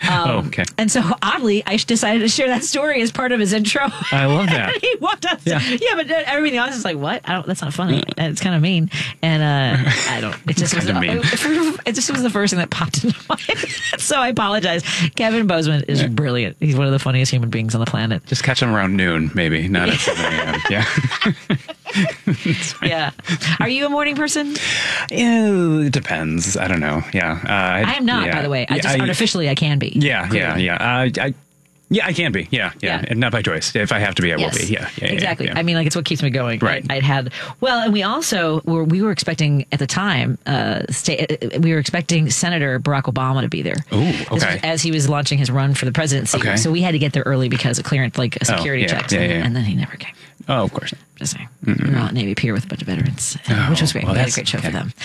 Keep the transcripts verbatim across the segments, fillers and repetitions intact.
Um, oh, okay. And so oddly, I decided to share that story as part of his intro. I love that. And he walked out. Yeah. yeah, but everything else is like, what? I don't. That's not funny. And it's kind of mean. And uh, I don't. It just was. Kinda mean. It just was the first thing that popped into my head. So I apologize. Kevin Bozeman is Yeah. brilliant. He's one of the funniest human beings on the planet. Just catch him around noon, maybe, not at seven a.m. Yeah. Yeah. Are you a morning person? Yeah, it depends. I don't know. Yeah. Uh, I, I am not, yeah. by the way. I Yeah, just artificially I can be. Yeah, Clearly. yeah, yeah. Uh, I, yeah, I can be. Yeah, yeah, Yeah. And not by choice. If I have to be, I Yes. will be. Yeah, yeah, yeah, exactly. yeah. I mean, like, it's what keeps me going. Right. I, I'd had, well, and we also were, we were expecting at the time, uh, state, we were expecting Senator Barack Obama to be there. Ooh, This was okay. as he was launching his run for the presidency. Okay. So we had to get there early because of clearance, like security yeah, checks. yeah, and, yeah. and then he never came. Oh, of course. Just saying. We were all at Navy Pier with a bunch of veterans, uh, Oh, which was great. well, we had a that's- great show okay. for them.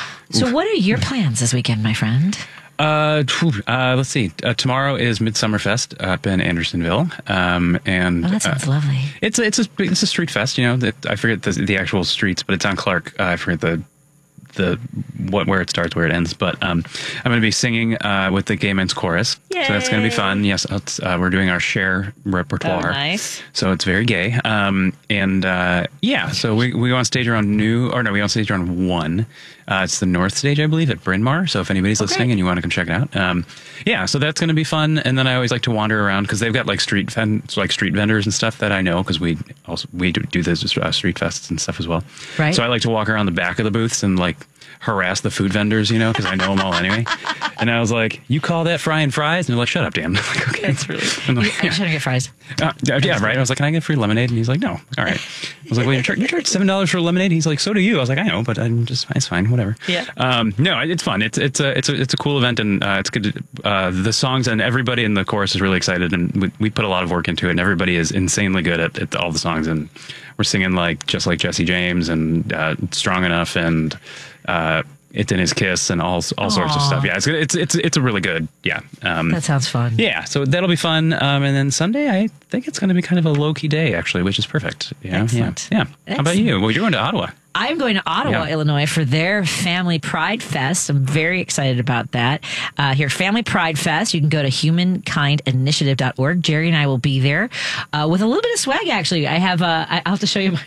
So what are your plans this weekend, my friend? Uh, phew, uh, let's see. Uh, tomorrow is Midsummer Fest up in Andersonville, um, and Oh, that sounds uh, lovely. it's a, it's a it's a street fest. You know, that I forget the the actual streets, but it's on Clark. Uh, I forget the the what where it starts, where it ends. But um, I'm going to be singing uh, with the Gay Men's Chorus, so that's going to be fun. Yes, it's, uh, we're doing our Cher repertoire. Oh, nice. So it's very gay. Um, and uh, yeah, so we we go on stage around new, or no, we go on stage around one. Uh, it's the North Stage, I believe, at Bryn Mawr. So if anybody's Okay. listening and you want to come check it out, um, yeah, so that's going to be fun. And then I always like to wander around because they've got like street ven- like street vendors and stuff that I know because we also we do, do those uh, street fests and stuff as well. Right. So I like to walk around the back of the booths and like harass the food vendors, you know, because I know them all anyway. And I was like, "You call that frying fries?" And they're like, "Shut up, Dan." I'm like, okay, That's really. I'm I'm like, trying to get fries. uh, yeah, right. I was like, "Can I get free lemonade?" And he's like, "No." All right. I was like, "Well, you charge, you charge seven dollars for lemonade." He's like, "So do you." I was like, "I know, but I'm just it's fine, whatever." Yeah. Um, no, it's fun. It's it's a it's a it's a cool event, and uh, it's good. To, uh, the songs and everybody in the chorus is really excited, and we, we put a lot of work into it. And everybody is insanely good at, at all the songs, and we're singing like just like Jesse James and uh, Strong Enough and. Uh, It's in His Kiss and all all sorts of Aw. stuff. Yeah, it's it's it's it's a really good. Yeah. Um, That sounds fun. yeah, so that'll be fun. Um, and then Sunday, I think it's going to be kind of a low key day, actually, which is perfect. You know? Excellent. Yeah. yeah. How about you? Well, you're going to Ottawa. I'm going to Ottawa, Yeah. Illinois for their Family Pride Fest. I'm very excited about that. Uh, here, Family Pride Fest, you can go to humankind initiative dot org. Jerry and I will be there uh, with a little bit of swag, actually. I have, uh, I- I'll have to show you my.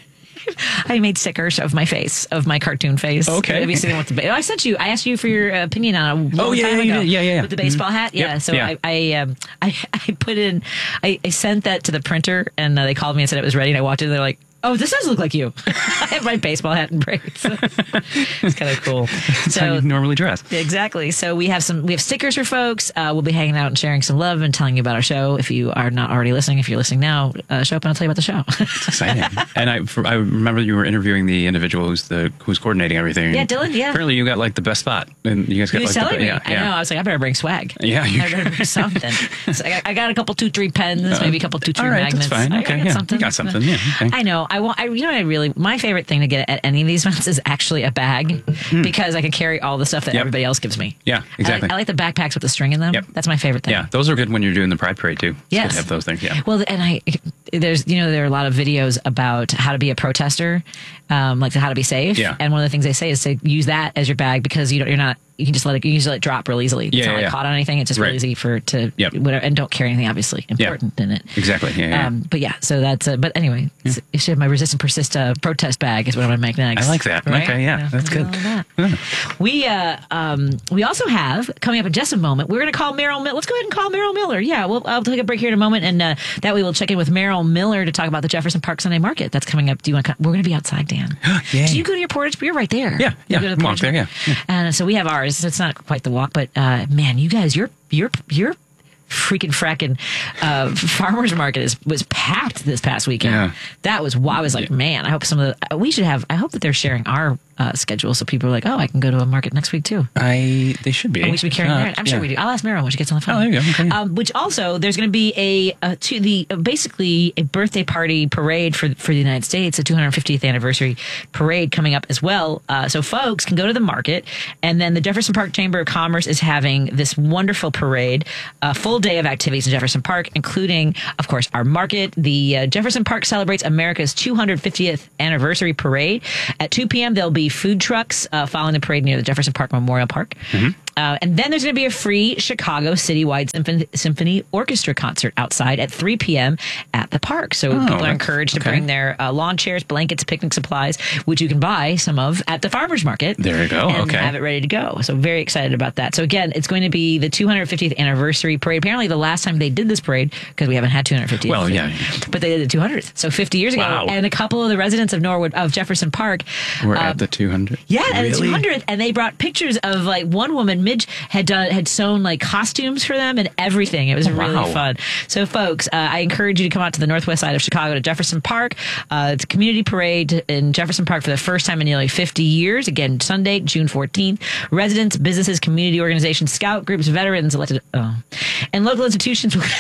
I made stickers of my face, of my cartoon face. Okay. Have you seen with the? Ba- I sent you. I asked you for your opinion on it. A Oh, long yeah, time yeah, you ago did. Yeah, yeah, yeah. With the baseball hat. Yep, Yeah. So yeah. I, I, um, I, I put in. I, I sent that to the printer, and uh, they called me and said it was ready. And I walked in, and they're like, "Oh, this does look like you." I have my baseball hat and braids. It's kind of cool. That's how So you normally dress. exactly. So we have some. We have stickers for folks. Uh, we'll be hanging out and sharing some love and telling you about our show. If you are not already listening, if you're listening now, uh, show up and I'll tell you about the show. It's exciting. And I, for, I remember you were interviewing the individual who's the who's coordinating everything. Yeah, Dylan, yeah. Apparently, you got like the best spot, and you guys got He was like telling the me. yeah, I yeah. know. I was like, I better bring swag. Yeah, you- I better bring something. So I, got, I got a couple two three pens, maybe a couple two three all right, magnets. that's fine. I- Okay, I got yeah, something. you got something. Yeah, okay. I know. I want. I you know. I really my favorite thing to get at any of these events is actually a bag because I can carry all the stuff that Yep. everybody else gives me. Yeah, exactly. I like, I like the backpacks with the string in them. Yep. That's my favorite thing. Yeah, those are good when you're doing the Pride Parade too. It's good Yes. to have those things. Yeah. Well, and I there's you know there are a lot of videos about how to be a protester, um, like how to be safe. Yeah. And one of the things they say is to use that as your bag because you don't you're not you can just let it you just let it drop real easily. It's Yeah, not yeah, like yeah. caught on anything. It's just real Right. easy for to Yep. whatever and don't carry anything obviously important in it. Exactly. Yeah. yeah. Um, but yeah, so that's uh, but anyway, yeah. You should have my resist and persist uh, protest bag is what I'm gonna make next. I like that. Right? Okay, yeah, that's I good. love that. We uh, um, we also have coming up in just a moment. We're going to call Meryl Miller. Let's go ahead and call Meryl Miller. Yeah, we'll I'll take a break here in a moment, and uh, that way we'll check in with Meryl Miller to talk about the Jefferson Park Sunday Market that's coming up. Do you want? to We're going to be outside, Dan. Yay. Do you go to your Portage? You're right there. Yeah, You yeah, go to the walk Portage? there, yeah, yeah. And so we have ours. It's not quite the walk, but uh, man, you guys, you're you're you're. freaking fracking uh, farmers market is was packed this past weekend. Yeah. That was why I was like, man, I hope some of the we should have. I hope that they're sharing our uh, schedule so people are like, oh, I can go to a market next week too. I they should be. Oh, we should be carrying Uh, that. I'm sure yeah. we do. I'll ask Meryl when she gets on the phone. Oh, there you go. Okay. Um, which also, there's going to be a uh, to the uh, basically a birthday party parade for for the United States, a two hundred fiftieth anniversary parade coming up as well. Uh, so folks can go to the market, and then the Jefferson Park Chamber of Commerce is having this wonderful parade, a full day of activities in Jefferson Park, including, of course, our market. The uh, Jefferson Park celebrates America's two hundred fiftieth anniversary parade. At two p.m., there'll be food trucks uh, following the parade near the Jefferson Park Memorial Park. uh, and then there's going to be a free Chicago Citywide Symphony, Symphony Orchestra concert outside at three p.m. at the park. So Oh, people are encouraged okay. to bring their uh, lawn chairs, blankets, picnic supplies, which you can buy some of at the farmers market. There you go. And Okay. have it ready to go. So very excited about that. So again, it's going to be the two hundred fiftieth anniversary parade. Apparently, the last time they did this parade, because we haven't had two hundred fifty. Well, yeah. But they did the two hundredth. So fifty years ago. Wow. And a couple of the residents of Norwood, of Jefferson Park. We're uh, at the two hundred. Yeah, at the Really? two hundredth. And they brought pictures of like one woman, Midge, had done, had sewn like costumes for them and everything. It was really wow. fun. So folks, uh, I encourage you to come out to the northwest side of Chicago to Jefferson Park. Uh, it's a community parade in Jefferson Park for the first time in nearly fifty years. Again, Sunday, June fourteenth. Residents, businesses, community organizations, scout groups, veterans, elected, oh, and local institutions will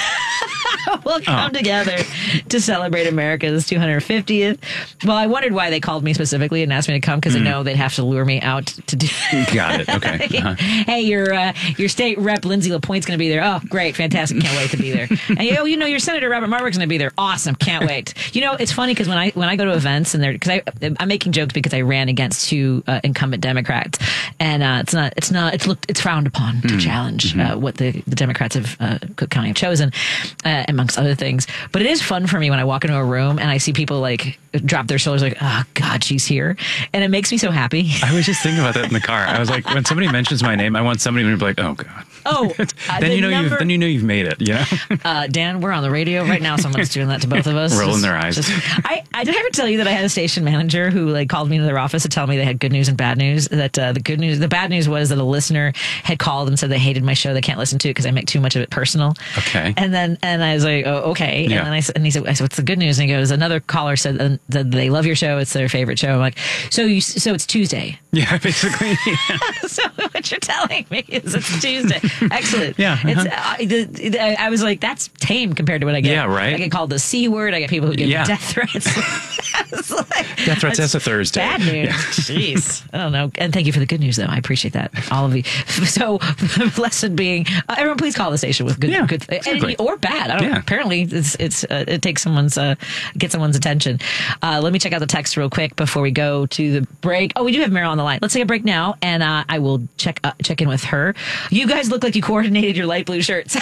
will come Oh. together to celebrate America's two hundred fiftieth. Well, I wondered why they called me specifically and asked me to come, because Mm. they know they'd have to lure me out to do. Got it. Okay. Uh-huh. Hey, your uh, your state rep Lindsay LaPointe's going to be there. Oh, great, fantastic! Can't wait to be there. And you, you know, your Senator Robert Marwick's going to be there. Awesome, can't wait. You know, it's funny because when I when I go to events and they're because I I'm making jokes because I ran against two uh, incumbent Democrats, and uh, it's not it's not it's looked it's frowned upon to challenge uh, what the, the Democrats of uh, Cook County have chosen, uh, amongst other things. But it is fun for me when I walk into a room and I see people like drop their shoulders, like, oh God, she's here, and it makes me so happy. I was just thinking about that in the car. I was like, when somebody mentions my name, I want somebody to be like, "Oh God." Oh, uh, then the you know number- you've then you know you've made it. You know. Uh, Dan, we're on the radio right now. Someone's doing that to both of us. Rolling Just- their eyes. just- I, I did I ever tell you that I had a station manager who like called me into their office to tell me they had good news and bad news. That uh, the good news, the bad news was that a listener had called and said they hated my show. They can't listen to it because I make too much of it personal. Okay. And then and I was like, oh, okay. Yeah. And then I said, and he said, I said, what's the good news? And he goes, another caller said uh, that they love your show. It's their favorite show. I'm like, so you, so it's Tuesday. Yeah, basically. So what you're telling me is it's Tuesday. Excellent. Yeah, uh-huh. It's, uh, the, the, I was like, that's tame compared to what I get. Yeah, right. I get called the C word. I get people who give Yeah. me death threats. It's like, Death threats, that's a Thursday. Bad news. Jeez. I don't know. And thank you for the good news, though. I appreciate that. All of you. So the lesson being, uh, everyone please call the station with good, Yeah, good exactly. and, or bad. I don't Yeah. Apparently, it's, it's uh, it takes someone's, uh, get someone's attention. Uh, let me check out the text real quick before we go to the break. Oh, we do have Meryl on the line. Let's take a break now, and uh, I will check uh, check in with her. You guys look like you coordinated your light blue shirts.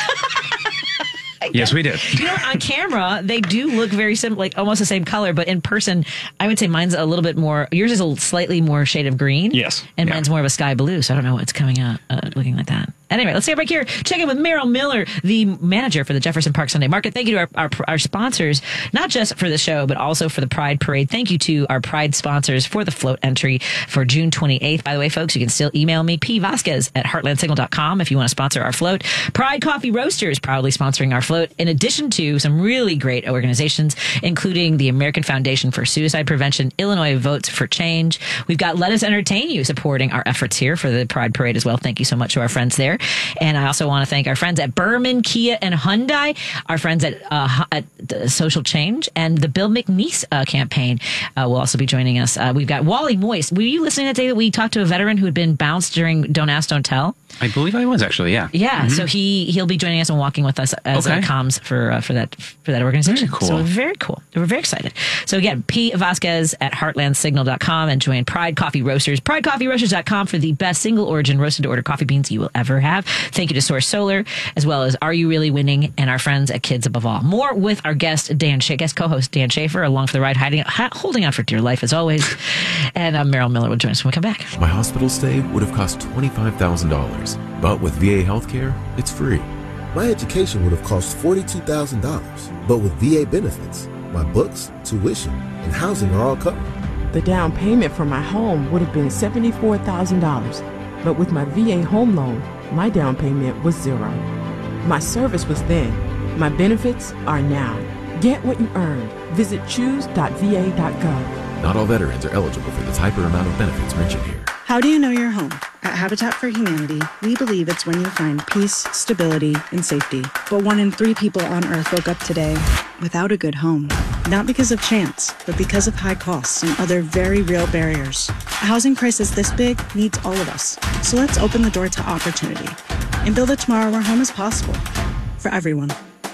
Yes, we did. You know, on camera, they do look very similar, like almost the same color, but in person, I would say mine's a little bit more, yours is a slightly more shade of green. Yes. And Yeah. mine's more of a sky blue, so I don't know what's coming out uh, looking like that. Anyway, let's take a break here. Check in with Meryl Miller, the manager for the Jefferson Park Sunday Market. Thank you to our, our, our sponsors, not just for the show, but also for the Pride Parade. Thank you to our Pride sponsors for the float entry for June twenty-eighth. By the way, folks, you can still email me, p vasquez at heartland signal dot com if you want to sponsor our float. Pride Coffee Roasters proudly sponsoring our float, in addition to some really great organizations, including the American Foundation for Suicide Prevention, Illinois Votes for Change. We've got Let Us Entertain You supporting our efforts here for the Pride Parade as well. Thank you so much to our friends there. And I also want to thank our friends at Berman, Kia, and Hyundai, our friends at, uh, at the Social Change, and the Bill McNeese uh, campaign uh, will also be joining us. Uh, we've got Wally Moist. Were you listening that day that we talked to a veteran who had been bounced during Don't Ask, Don't Tell? I believe I was actually, yeah. Yeah, so he he'll be joining us and walking with us as Okay. uh, comms for uh, for that for that organization. Very cool. So very cool. We're very excited. So again, P Vasquez at heartland signal dot com and join Pride Coffee Roasters, pride coffee roasters dot com for the best single origin roasted to order coffee beans you will ever have. Thank you to Source Solar, as well as Are You Really Winning, and our friends at Kids Above All. More with our guest Dan Scha- guest co-host Dan Schaefer, along for the ride, hiding, ha- holding on for dear life as always. And uh, Meryl Miller will join us when we come back. My hospital stay would have cost twenty-five thousand dollars, but with V A healthcare, it's free. My education would have cost forty-two thousand dollars, but with V A benefits, my books, tuition, and housing are all covered. The down payment for my home would have been seventy-four thousand dollars, but with my V A home loan, my down payment was zero. My service was then. My benefits are now. Get what you earned. Visit choose dot v a dot gov. Not all veterans are eligible for the type or amount of benefits mentioned here. How do you know you're home? At Habitat for Humanity, we believe it's when you find peace, stability, and safety. But one in three people on Earth woke up today without a good home. Not because of chance, but because of high costs and other very real barriers. A housing crisis this big needs all of us. So let's open the door to opportunity and build a tomorrow where home is possible for everyone.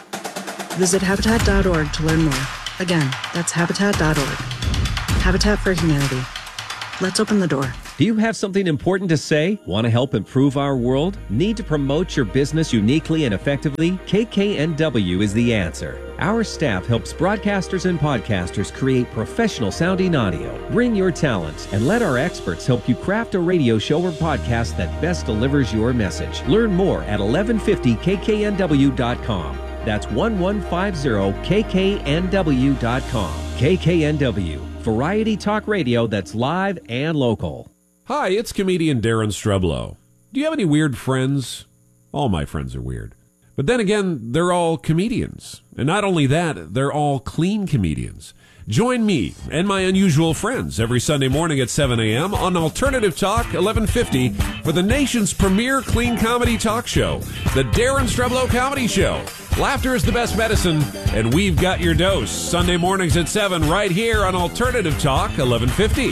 Visit habitat dot org to learn more. Again, that's habitat dot org. Habitat for Humanity. Let's open the door. Do you have something important to say? Want to help improve our world? Need to promote your business uniquely and effectively? K K N W is the answer. Our staff helps broadcasters and podcasters create professional sounding audio. Bring your talent and let our experts help you craft a radio show or podcast that best delivers your message. Learn more at eleven fifty K K N W dot com. That's eleven fifty K K N W dot com. K K N W, variety talk radio that's live and local. Hi, it's comedian Darren Streblow. Do you have any weird friends? All my friends are weird. But then again, they're all comedians. And not only that, they're all clean comedians. Join me and my unusual friends every Sunday morning at seven a.m. on Alternative Talk eleven fifty for the nation's premier clean comedy talk show, The Darren Streblow Comedy Show. Laughter is the best medicine, and we've got your dose. Sunday mornings at seven right here on Alternative Talk eleven fifty.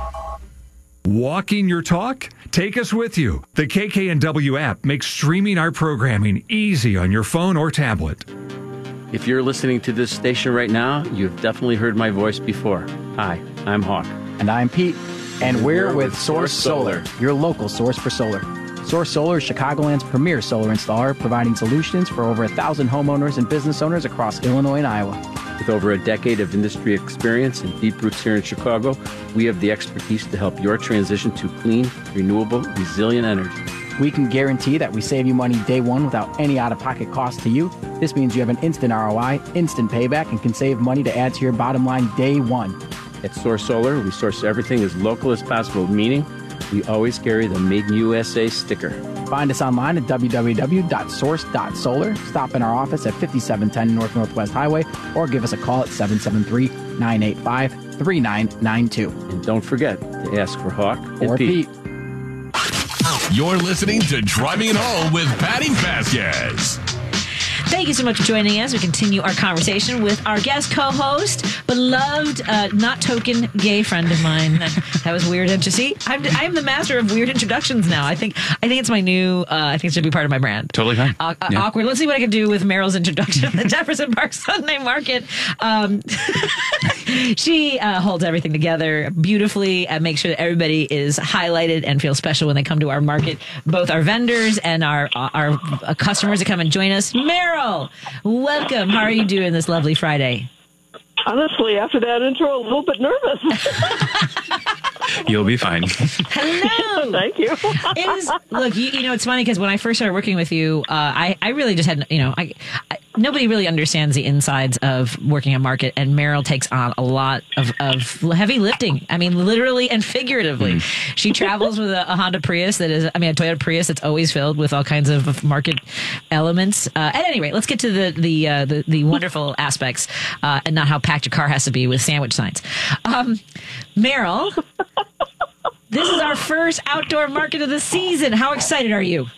Walking your talk? Take us with you. The K K N W app makes streaming our programming easy on your phone or tablet. If you're listening to this station right now, you've definitely heard my voice before. Hi, I'm Hawk. And I'm Pete. And we're with Source Solar, your local source for solar. Source Solar is Chicagoland's premier solar installer, providing solutions for over a thousand homeowners and business owners across Illinois and Iowa. With over a decade of industry experience and deep roots here in Chicago, we have the expertise to help your transition to clean, renewable, resilient energy. We can guarantee that we save you money day one without any out-of-pocket cost to you. This means you have an instant R O I, instant payback, and can save money to add to your bottom line day one. At Source Solar, we source everything as local as possible, meaning we always carry the Made in U S A sticker. Find us online at w w w dot source dot solar. Stop in our office at fifty-seven ten North Northwest Highway or give us a call at seven seven three, nine eight five, three nine nine two. And don't forget to ask for Hawk or and Pete. Pete. You're listening to Driving It Home with Patty Vasquez. Thank you so much for joining us. We continue our conversation with our guest co-host, beloved, uh, not token gay friend of mine. That was weird. To see, I'm I'm the master of weird introductions now. I think I think it's my new. Uh, I think it should be part of my brand. Totally fine. Uh, Yeah. Awkward. Let's see what I can do with Meryl's introduction at the Jefferson Park Sunday Market. Um, she uh, holds everything together beautifully and makes sure that everybody is highlighted and feels special when they come to our market. Both our vendors and our our, our customers that come and join us. Meryl, welcome. How are you doing this lovely Friday? Honestly, after that intro, a little bit nervous. You'll be fine. Hello. Thank you. It is, look, you, you know, it's funny because when I first started working with you, uh, I, I really just had, you know, I, I nobody really understands the insides of working a market, and Meryl takes on a lot of, of heavy lifting. I mean, literally and figuratively. Mm. She travels with a, a Honda Prius that is, I mean, a Toyota Prius that's always filled with all kinds of market elements. Uh, at any rate, let's get to the the uh, the, the wonderful aspects uh, and not how packed your car has to be with sandwich signs. Um, Meryl, this is our first outdoor market of the season. How excited are you?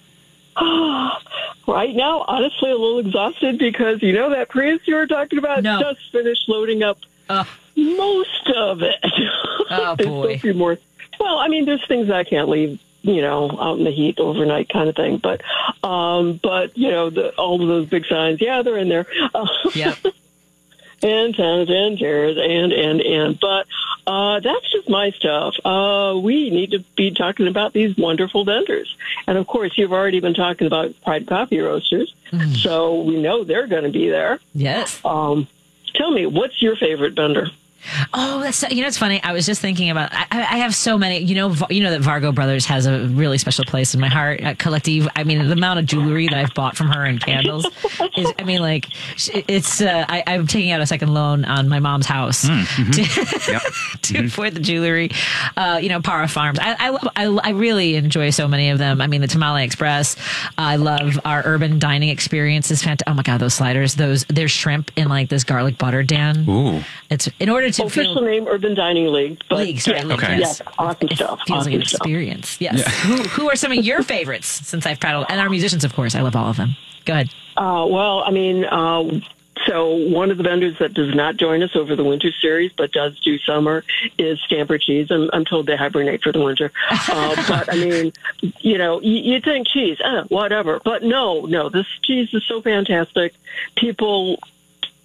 Right now, honestly, a little exhausted because, you know, that Prius you were talking about No. just finished loading up uh, most of it. Oh, There's boy. still a few more. Well, I mean, there's things I can't leave, you know, out in the heat overnight kind of thing. But, um, but you know, the, all of those big signs, yeah, they're in there. Uh, Yeah. and tons and chairs and, and, and. But uh, that's just my stuff. Uh, we need to be talking about these wonderful vendors. And, of course, you've already been talking about Pride Coffee Roasters, Mm. so we know they're going to be there. Yes. Um, tell me, what's your favorite vendor? Oh, that's so, you know, it's funny. I was just thinking about. I, I have so many. You know, you know that Vargo Brothers has a really special place in my heart. At Collective, I mean, the amount of jewelry that I've bought from her and candles is. I mean, like it's. Uh, I, I'm taking out a second loan on my mom's house Mm-hmm. to, Yep. to Mhm. for the jewelry. Uh, you know, Para Farms. I, I love. I, I really enjoy so many of them. I mean, the Tamale Express. I love our urban dining experience. Is fantastic. Oh my god, those sliders. Those there's shrimp in like this garlic butter, Dan. Ooh. It's in order to Official feel. name, Urban Dining League. But League, sorry, yeah, League, Okay. yes. yes, awesome stuff. Feels awesome like an stuff. experience. Yes. Yeah. Who who are some of your favorites since I've paddled? And our musicians, of course. I love all of them. Go ahead. Uh, well, I mean, uh, so one of the vendors that does not join us over the winter series, but does do summer, is Stamper Cheese. I'm, I'm told they hibernate for the winter. Uh, but, I mean, you know, you, you'd think cheese, eh, whatever. But no, no, this cheese is so fantastic. People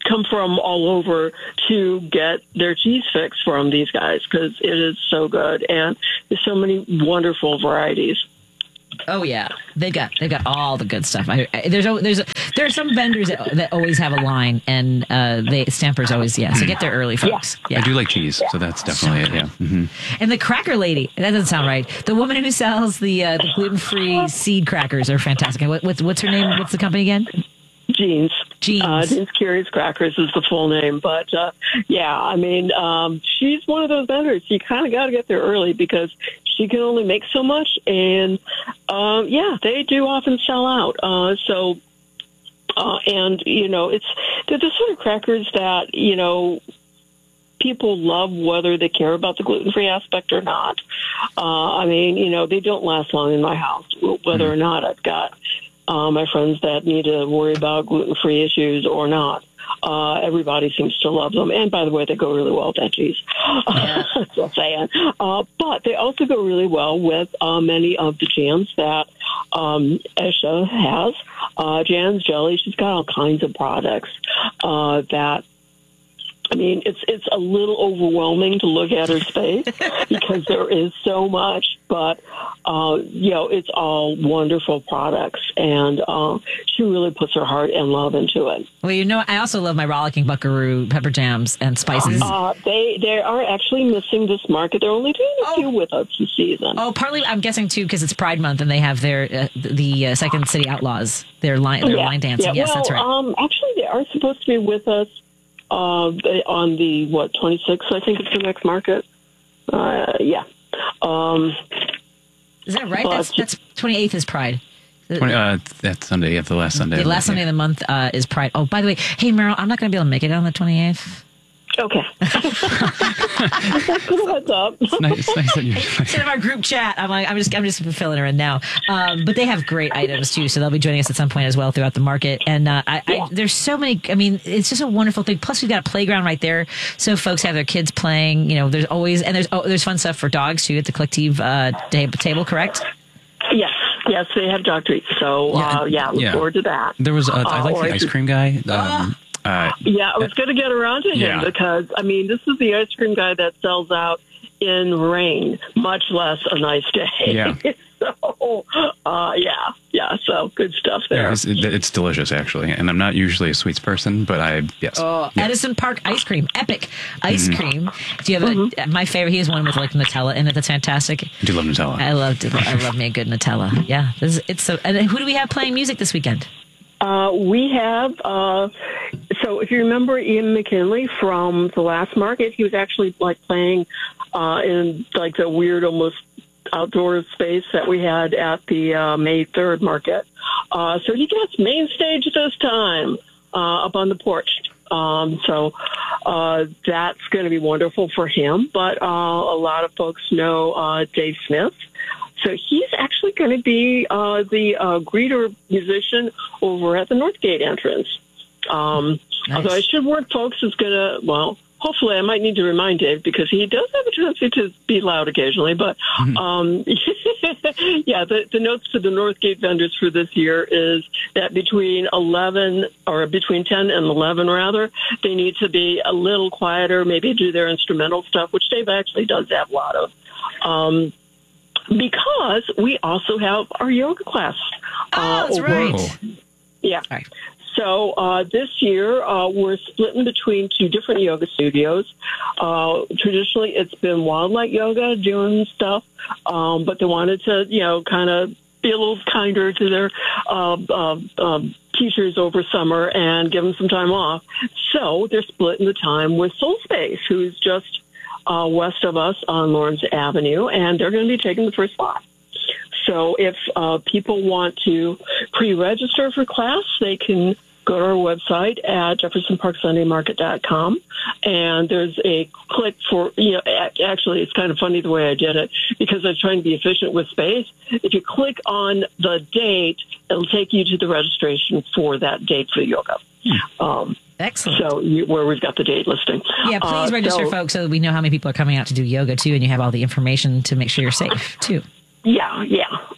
come from all over to get their cheese fix from these guys because it is so good. And there's so many wonderful varieties. Oh yeah, they got they got all the good stuff. I, I, there's there's there are some vendors that, that always have a line, and uh, they Stampers always yeah. So get there early, folks. Yeah. I do like cheese, so that's definitely so it. Yeah. Mm-hmm. And the cracker lady, that doesn't sound right. The woman who sells the uh, the gluten free seed crackers are fantastic. What, what's what's her name? What's the company again? Jeans. Jeans. Uh, Jeans Curious Crackers is the full name. But, uh, yeah, I mean, um, she's one of those vendors. You kind of got to get there early because she can only make so much. And, um, yeah, they do often sell out. Uh, so, uh, and, you know, it's they're the sort of crackers that, you know, people love whether they care about the gluten-free aspect or not. Uh, I mean, you know, they don't last long in my house, whether or not I've got Uh, my friends that need to worry about gluten-free issues or not. Uh, everybody seems to love them. And by the way, they go really well with that cheese. Yeah. Just saying. Uh, but they also go really well with uh, many of the jams that um, Esha has. Uh, Jan's Jelly, she's got all kinds of products uh, that I mean, it's it's a little overwhelming to look at her space because there is so much, but, uh, you know, it's all wonderful products, and uh, she really puts her heart and love into it. Well, you know, I also love my Rollicking Buckaroo pepper jams and spices. Uh, they they are actually missing this market. They're only doing a oh. few with us this season. Oh, partly, I'm guessing, too, because it's Pride Month, and they have their uh, the uh, Second City Outlaws, their line, their yeah. line dancing. Yeah. Yes, well, that's right. Um, actually, they are supposed to be with us Uh, on the, what, twenty-sixth, I think it's the next market. Uh, yeah. Um, is that right? That's, that's twenty-eighth is Pride. twenty, uh, that's Sunday, yeah, the last Sunday. The last Sunday of the month uh, is Pride. Oh, by the way, hey, Meryl, I'm not going to be able to make it on the twenty-eighth. Okay. Heads up. It's nice, it's nice that you're Instead of our group chat, I'm like, I'm just, I'm just filling her in now. Um, but they have great items too, so they'll be joining us at some point as well throughout the market. And uh, I, yeah. I, there's so many. I mean, it's just a wonderful thing. Plus, we've got a playground right there, so folks have their kids playing. You know, there's always and there's oh, there's fun stuff for dogs too at the Collective uh, table. Correct? Yes. Yes, they have dog treats. So yeah, uh, yeah look yeah. forward to that. There was, uh, I like uh, the ice cream guy. Um, Uh, yeah, I was going to get around to him yeah. because, I mean, this is the ice cream guy that sells out in rain, much less a nice day. Yeah. so, uh, yeah, yeah, so good stuff there. Yeah, it's, it's delicious, actually. And I'm not usually a sweets person, but I, yes. Oh, yeah. Edison Park ice cream, epic ice mm-hmm. cream. Do you have mm-hmm. a, my favorite? He has one with like Nutella in it. That's fantastic. I do love Nutella. I love, I love me a good Nutella. Yeah, this is, it's so. And then who do we have playing music this weekend? Uh, we have, uh, so if you remember Ian McKinley from the last market, he was actually like playing uh, in like the weird almost outdoor space that we had at the uh, May third market. Uh, so he gets main stage this time uh, up on the porch. Um, so uh, that's going to be wonderful for him. But uh, a lot of folks know uh, Dave Smith. So he's actually going to be uh, the uh, greeter musician over at the Northgate entrance. Um, nice. Although I should warn folks is going to, well, hopefully I might need to remind Dave because he does have a tendency to be loud occasionally. But, um, yeah, the, the notes to the Northgate vendors for this year is that between eleven or between ten and eleven, rather, they need to be a little quieter, maybe do their instrumental stuff, which Dave actually does have a lot of. Um, Because we also have our yoga class. Oh, uh, that's over, right. Yeah. Right. So uh, this year uh, we're splitting between two different yoga studios. Uh, traditionally, it's been Wildlight Yoga doing stuff, um, but they wanted to, you know, kind of be a little kinder to their uh, uh, um, teachers over summer and give them some time off. So they're splitting the time with Soul Space, who's just Uh, west of us on Lawrence Avenue, and they're going to be taking the first spot. So if uh, people want to pre-register for class, they can go to our website at jefferson park sunday market dot com, and there's a click for, you know, actually it's kind of funny the way I did it because I was trying to be efficient with space. If you click on the date, it'll take you to the registration for that date for yoga. Um, Excellent. So you, where we've got the date listing. Yeah, please uh, register, so, folks, so that we know how many people are coming out to do yoga, too, and you have all the information to make sure you're safe, too. Yeah, yeah.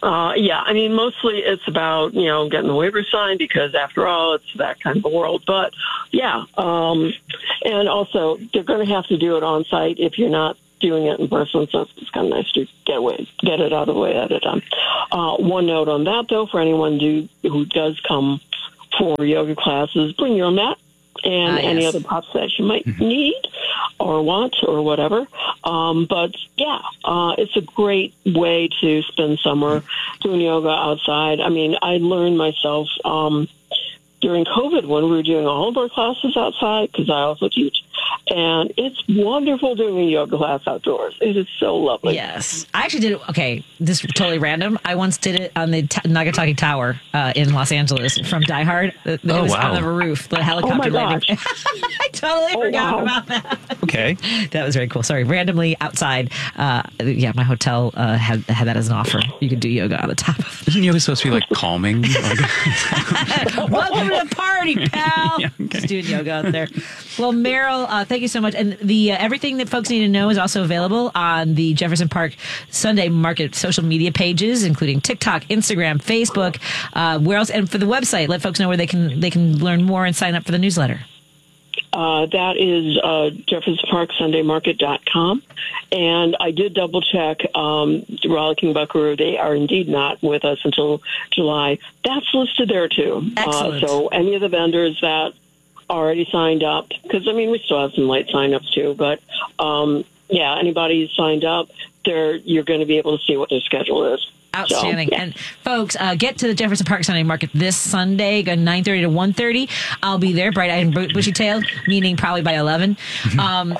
Uh, yeah, I mean, mostly it's about, you know, getting the waiver signed because, after all, it's that kind of a world. But, yeah, um, and also they're going to have to do it on site if you're not doing it in person, so it's kind of nice to get away, get it out of the way at a time. Uh, one note on that, though, for anyone do, who does come for yoga classes, bring your own mat and uh, yes. any other props that you might need or want or whatever. Um, but, yeah, uh, it's a great way to spend summer doing yoga outside. I mean, I learned myself um, during COVID when we were doing all of our classes outside, because I also teach. And it's wonderful doing a yoga class outdoors. It is so lovely. Yes. I actually did it. Okay, this is totally random. I once did it on the t- Nagasaki Tower uh, in Los Angeles from Die Hard. It oh, was wow. on the roof, the helicopter oh landing. I totally oh, forgot wow. about that. Okay. That was very cool. Sorry. Randomly outside. Uh, yeah, my hotel uh, had, had that as an offer. You could do yoga on the top of it. Isn't yoga supposed to be like calming? Like... Welcome to the party, pal. Yeah, okay. Just doing yoga out there. Well, Meryl, uh, thank you so much. And the uh, everything that folks need to know is also available on the Jefferson Park Sunday Market social media pages, including TikTok, Instagram, Facebook. Uh, where else? And for the website, let folks know where they can they can learn more and sign up for the newsletter. Uh, that is uh, Jefferson Park Sunday Market dot com. And I did double check um, Rollicking Buckaroo. They are indeed not with us until July. That's listed there, too. Excellent. Uh, so any of the vendors that already signed up, because, I mean, we still have some late sign-ups, too. But, um, yeah, anybody who's signed up, they're, you're going to be able to see what their schedule is. Outstanding. So, yeah. And folks, uh, get to the Jefferson Park Sunday Market this Sunday, nine thirty to one thirty. I'll be there, bright-eyed and bushy-tailed, meaning probably by eleven. Um,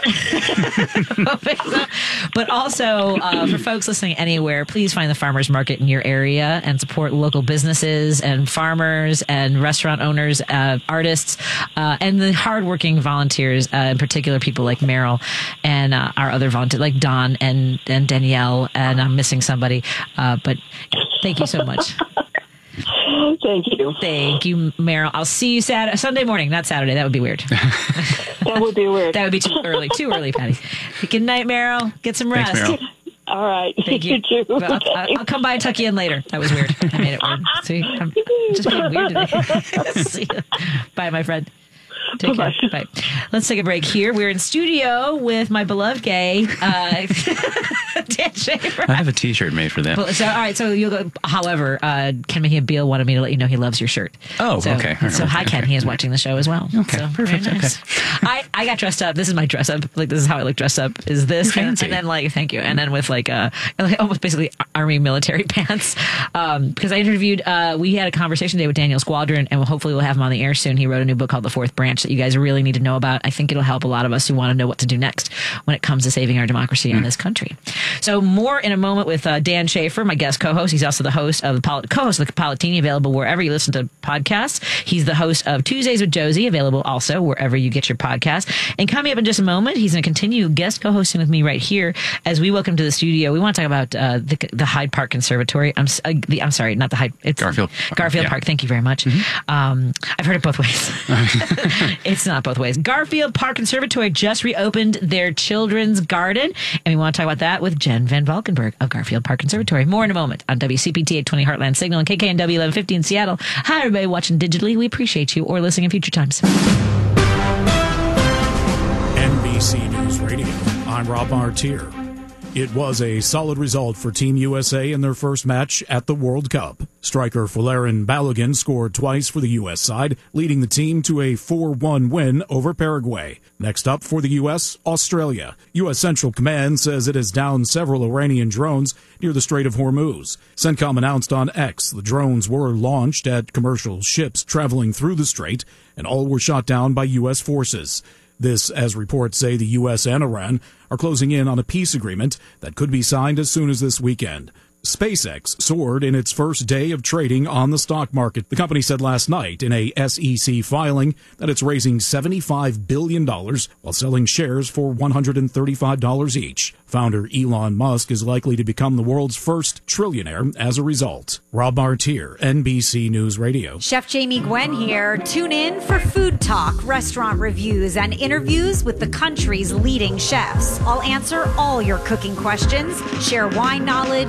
but also, uh, for folks listening anywhere, please find the farmers market in your area and support local businesses and farmers and restaurant owners, uh, artists, uh, and the hardworking volunteers, uh, in particular people like Meryl and uh, our other volunteers, like Don and, and Danielle, and I'm missing somebody, uh, but thank you so much. Thank you. Thank you, Meryl. I'll see you Saturday, Sunday morning, not Saturday. That would be weird. That would be weird. That would be too early. Too early, Patty. Good night, Meryl. Get some rest. Thanks, Meryl. All right. Thank you. You too. Well, I'll, I'll come by and tuck you in later. That was weird. I made it weird. See, I'm just being weird today. See you. Bye, my friend. Take Bye-bye. care. Bye. Let's take a break here. We're in studio with my beloved gay, uh, Dan Schaefer. I have a T-shirt made for them. Well, so, all right. So you'll go. However, uh, Ken Mejia-Beal wanted me to let you know he loves your shirt. Oh, so, okay. So hi, Ken. Okay. He is watching the show as well. Okay, so, perfect. very nice. Okay. I, I got dressed up. This is my dress up. Like this is how I look dressed up. Is this and, Fancy. and then like thank you, and then with like uh like almost basically army military pants. Um, because I interviewed. Uh, we had a conversation today with Daniel Squadron, and we'll, hopefully we'll have him on the air soon. He wrote a new book called The Fourth Branch that you guys really need to know about. I think it'll help a lot of us who want to know what to do next when it comes to saving our democracy Mm. in this country. So more in a moment with uh, Dan Schaefer, my guest co-host. He's also the host of the Pol- co-host of the Politini, available wherever you listen to podcasts. He's the host of Tuesdays with Josie, available also wherever you get your podcasts. And coming up in just a moment, he's going to continue guest co-hosting with me right here as we welcome to the studio. We want to talk about uh, the, the Hyde Park Conservatory. I'm uh, the, I'm sorry, not the Hyde. It's Garfield. Garfield Yeah. Park. Thank you very much. Mm-hmm. Um, I've heard it both ways. It's not both ways. Garfield Park Conservatory just reopened their children's garden, and we want to talk about that with Jen Van Valkenburg of Garfield Park Conservatory. More in a moment on W C P T eight twenty Heartland Signal and K K N W eleven fifty in Seattle. Hi, everybody watching digitally. We appreciate you, or listening in future times. N B C News Radio. I'm Rob Martier. It was a solid result for Team U S A in their first match at the World Cup. Striker Folarin Balogun scored twice for the U S side, leading the team to a four one win over Paraguay. Next up for the U S, Australia. U S Central Command says it has downed several Iranian drones near the Strait of Hormuz. CENTCOM announced on X the drones were launched at commercial ships traveling through the strait, and all were shot down by U S forces. This, as reports say, the U S and Iran are closing in on a peace agreement that could be signed as soon as this weekend. SpaceX soared in its first day of trading on the stock market. The company said last night in a S E C filing that it's raising seventy-five billion dollars while selling shares for one hundred thirty-five dollars each. Founder Elon Musk is likely to become the world's first trillionaire as a result. Rob Martier, N B C News Radio. Chef Jamie Gwen here. Tune in for food talk, restaurant reviews, and interviews with the country's leading chefs. I'll answer all your cooking questions, share wine knowledge, and dish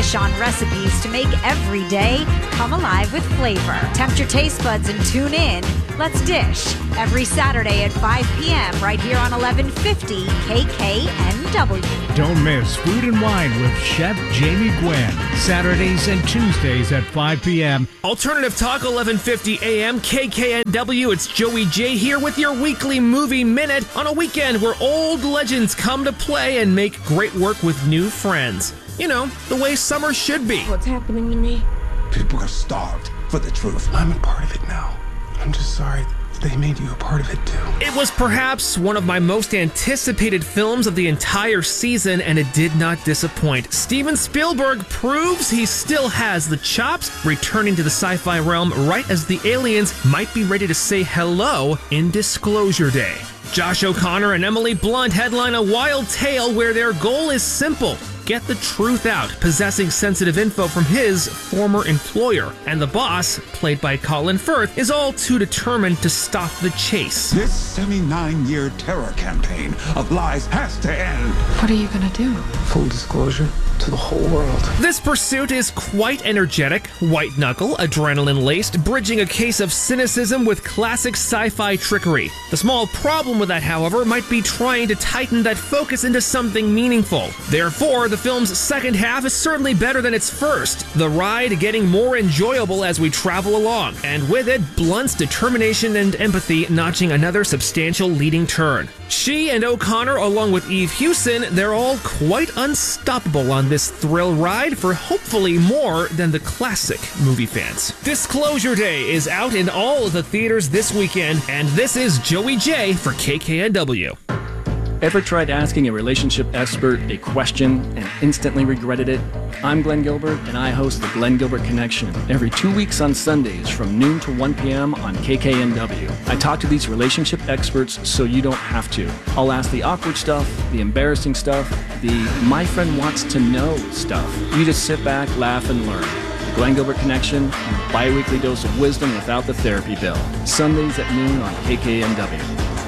Dish on recipes to make every day come alive with flavor. Tempt your taste buds and tune in. Let's Dish every Saturday at five p.m. right here on eleven fifty K K N W. Don't miss Food and Wine with Chef Jamie Gwen. Saturdays and Tuesdays at five p.m. Alternative Talk, eleven fifty a.m. K K N W. It's Joey J here with your weekly movie minute on a weekend where old legends come to play and make great work with new friends. You know, the way summer should be. What's happening to me? People are starved for the truth. I'm a part of it now. I'm just sorry they made you a part of it too. It was perhaps one of my most anticipated films of the entire season, and it did not disappoint. Steven Spielberg proves he still has the chops, returning to the sci-fi realm right as the aliens might be ready to say hello in Disclosure Day. Josh O'Connor and Emily Blunt headline a wild tale where their goal is simple: get the truth out, possessing sensitive info from his former employer. And the boss, played by Colin Firth, is all too determined to stop the chase. This seventy-nine-year terror campaign of lies has to end. What are you gonna do? Full disclosure to the whole world. This pursuit is quite energetic, white-knuckle, adrenaline-laced, bridging a case of cynicism with classic sci-fi trickery. The small problem with that, however, might be trying to tighten that focus into something meaningful. Therefore, the film's second half is certainly better than its first, the ride getting more enjoyable as we travel along, and with it, Blunt's determination and empathy notching another substantial leading turn. She and O'Connor, along with Eve Hewson, they're all quite unstoppable on this thrill ride for hopefully more than the classic movie fans. Disclosure Day is out in all of the theaters this weekend, and this is Joey J for K K N W. Ever tried asking a relationship expert a question and instantly regretted it? I'm Glenn Gilbert, and I host the Glenn Gilbert Connection every two weeks on Sundays from noon to one p.m. on K K N W. I talk to these relationship experts so you don't have to. I'll ask the awkward stuff, the embarrassing stuff, the my friend wants to know stuff. You just sit back, laugh, and learn. The Glenn Gilbert Connection, your bi-weekly dose of wisdom without the therapy bill. Sundays at noon on K K N W.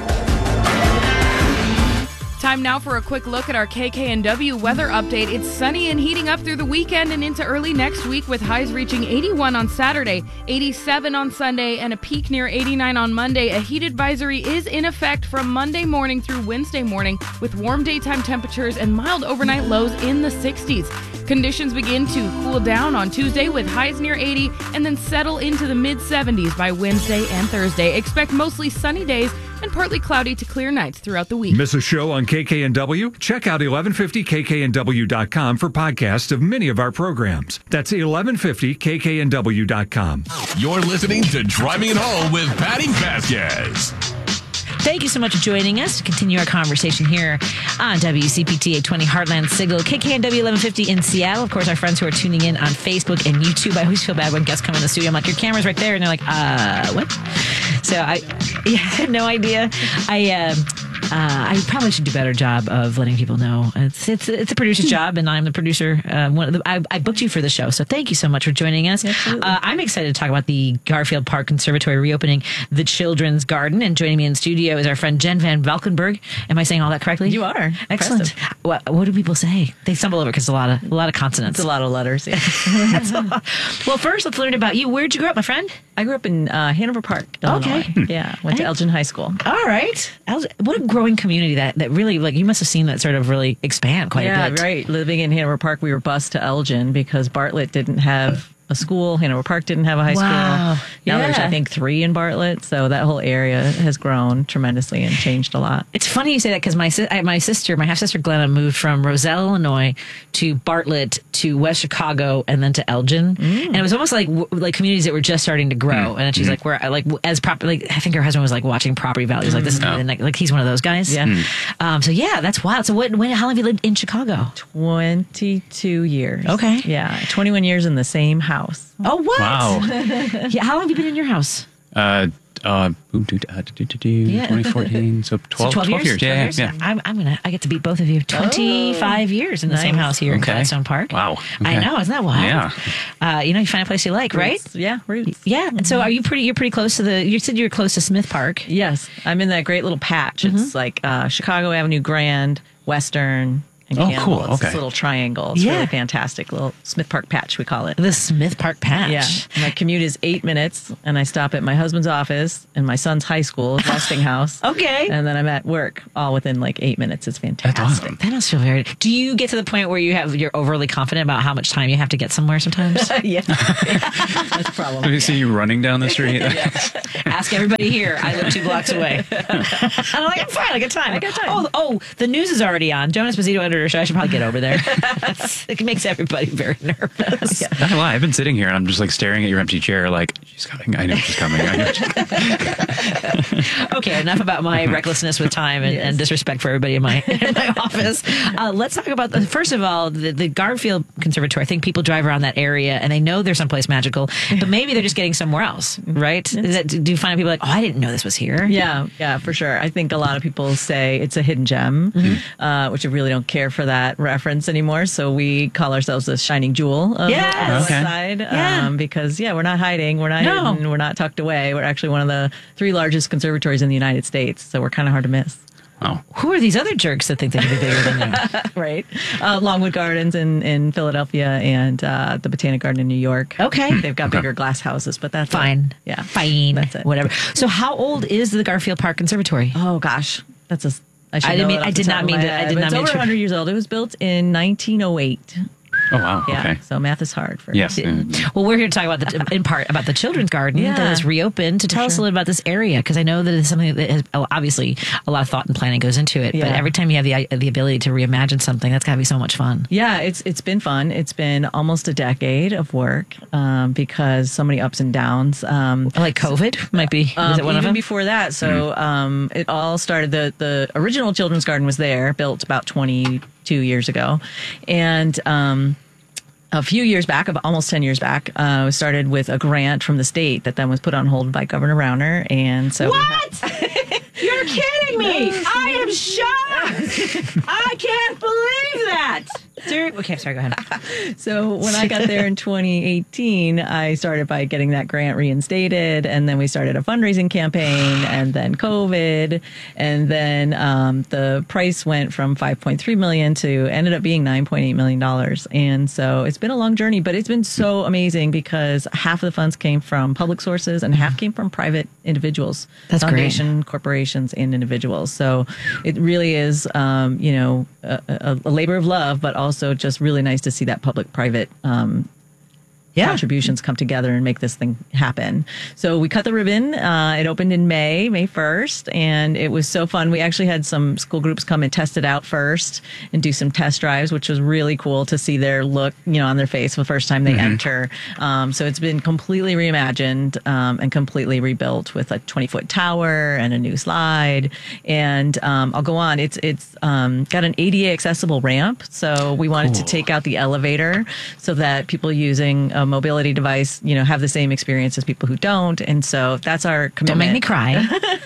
Time now for a quick look at our K K N W weather update. It's sunny and heating up through the weekend and into early next week, with highs reaching eighty-one on Saturday, eighty-seven on Sunday, and a peak near eighty-nine on Monday. A heat advisory is in effect from Monday morning through Wednesday morning, with warm daytime temperatures and mild overnight lows in the sixties. Conditions begin to cool down on Tuesday with highs near eighty and then settle into the mid seventies by Wednesday and Thursday. Expect mostly sunny days and partly cloudy to clear nights throughout the week. Miss a show on K K N W? Check out eleven fifty K K N W dot com for podcasts of many of our programs. That's eleven fifty K K N W dot com. You're listening to Driving It Home with Patty Vasquez. Thank you so much for joining us to continue our conversation here on W C P T eight twenty Heartland Signal, K K N W eleven fifty in Seattle. Of course, our friends who are tuning in on Facebook and YouTube. I always feel bad when guests come in the studio. I'm like, your camera's right there. And they're like, uh, what? So I, yeah, I had no idea. I, uh, uh, I probably should do a better job of letting people know. It's it's it's a producer's job, and I'm the producer. Uh, one of the, I, I booked you for the show, so thank you so much for joining us. Uh, I'm excited to talk about the Garfield Park Conservatory reopening the Children's Garden, and joining me in studio is our friend Jen Van Valkenburg. Am I saying all that correctly? You are. Excellent. What, what do people say? They stumble over because it's a lot of a lot of consonants. It's a lot of letters. Yeah. That's a lot. Well, first let's learn about you. Where'd you grow up, my friend? I grew up in uh, Hanover Park, Illinois. Okay. Yeah, went to Elgin High School. All right. What a growing community that that really, like, you must have seen that sort of really expand quite yeah, a bit. Yeah, right. Living in Hanover Park, we were bused to Elgin because Bartlett didn't have a school. Hanover Park didn't have a high wow. school. Now yeah. there's, I think, three in Bartlett. So that whole area has grown tremendously and changed a lot. It's funny you say that because my, my sister, my half-sister Glenna, moved from Roselle, Illinois to Bartlett to West Chicago and then to Elgin. Mm. And it was almost like like communities that were just starting to grow. Mm. And then she's mm. like, where like as proper, like I think her husband was like watching property values. Like this is oh. like, like he's one of those guys. Yeah. Mm. Um, so yeah, that's wild. So what, when, how long have you lived in Chicago? twenty-two years. Okay. Yeah. twenty-one years in the same house. Oh, what? Wow. Yeah, how long have you been in your house? Uh, uh, yeah. twenty fourteen, so twelve, so twelve, twelve years. years. Yeah, twelve years? yeah. I'm, I'm gonna. I get to beat both of you. Twenty-five oh, years in the nice. same house here okay. in Gladstone Park. Wow. Okay. I know, isn't that wild? Yeah. Uh, you know, you find a place you like, roots. right? Yeah, roots. Yeah. And so, are you pretty? You're pretty close to the. You said you were close to Smith Park. Yes, I'm in that great little patch. Mm-hmm. It's like uh, Chicago Avenue, Grand, Western, and Oh, Campbell. cool. It's Okay. this little triangle. It's Yeah. really fantastic. Little Smith Park patch, we call it. The Smith Park patch. Yeah. My commute is eight minutes, and I stop at my husband's office and my son's high school, Westinghouse. Okay. And then I'm at work, all within like eight minutes. It's fantastic. That must feel very. Do you get to the point where you have you're overly confident about how much time you have to get somewhere sometimes? yeah. That's a problem. Let me see you running down the street. Ask everybody here. I live two blocks away. I'm like, I'm fine. I got time. I got time. Oh, oh, the news is already on. Joan Esposito editor show. I should probably get over there. It makes everybody very nervous. Not gonna lie, I've been sitting here and I'm just like staring at your empty chair, like she's coming. I know she's coming. I know she's coming. Okay, enough about my recklessness with time and, and disrespect for everybody in my in my office. Uh, let's talk about the, first of all the, the Garfield Conservatory. I think people drive around that area and they know there's someplace magical, but maybe they're just getting somewhere else, right? Is that, do you find people like, oh, I didn't know this was here? Yeah, yeah, for sure. I think a lot of people say it's a hidden gem, Mm-hmm. uh, which I really don't care for that reference anymore. So we call ourselves the shining jewel of Yes. the west Okay. side, Yeah. um, because yeah, we're not hiding, we're not No. hidden, we're not tucked away. We're actually one of the three largest conservatories in the United States, so we're kind of hard to miss. Oh, who are these other jerks that think they can be bigger than you? Right, uh, Longwood Gardens in in Philadelphia and uh, the Botanic Garden in New York. Okay, they've got Okay. bigger glass houses, but that's Fine. it. Yeah, Fine. That's it. Whatever. So, how old is the Garfield Park Conservatory? Oh gosh, that's a. I, should I didn't know mean. it off I the did top not of mean my to. I head, did but not it's mean over to. one hundred years old. It was built in nineteen oh eight. Oh wow. Yeah, Okay. so math is hard for Yes. Well, we're here to talk about the in part about the children's garden Yeah. that is reopened. To tell us a little about this area, because I know that it's something that has oh, obviously a lot of thought and planning goes into it. But Yeah. every time you have the the ability to reimagine something, that's got to be so much fun. Yeah, it's it's been fun. It's been almost a decade of work um, because so many ups and downs. Um, like COVID might be. Um, Is it one even of them? before that. So um, it all started. The the original children's garden was there, built about twenty-two years ago, and. Um, A few years back, about almost ten years back, uh, we started with a grant from the state that then was put on hold by Governor Rauner. And so. What? You're kidding me! I am shocked! I can't believe that! Sir, okay, sorry, go ahead. So when I got there in twenty eighteen, I started by getting that grant reinstated, and then we started a fundraising campaign, and then COVID, and then um, the price went from five point three million dollars to ended up being nine point eight million dollars. And so it's been a long journey, but it's been so amazing because half of the funds came from public sources and half came from private individuals, That's great. foundation, corporations, and individuals. So it really is, um, you know, a, a, a labor of love, but also just really nice to see that public-private um, Yeah. contributions come together and make this thing happen. So we cut the ribbon. Uh, it opened in May, May first, and it was so fun. We actually had some school groups come and test it out first and do some test drives, which was really cool to see their look, you know, on their face the first time they Mm-hmm. enter. Um, so it's been completely reimagined um, and completely rebuilt with a twenty-foot tower and a new slide. And um, I'll go on. It's it's um, got an A D A accessible ramp. So we wanted to take out the elevator so that people using a mobility device, you know, have the same experience as people who don't. And so that's our commitment. Don't make me cry.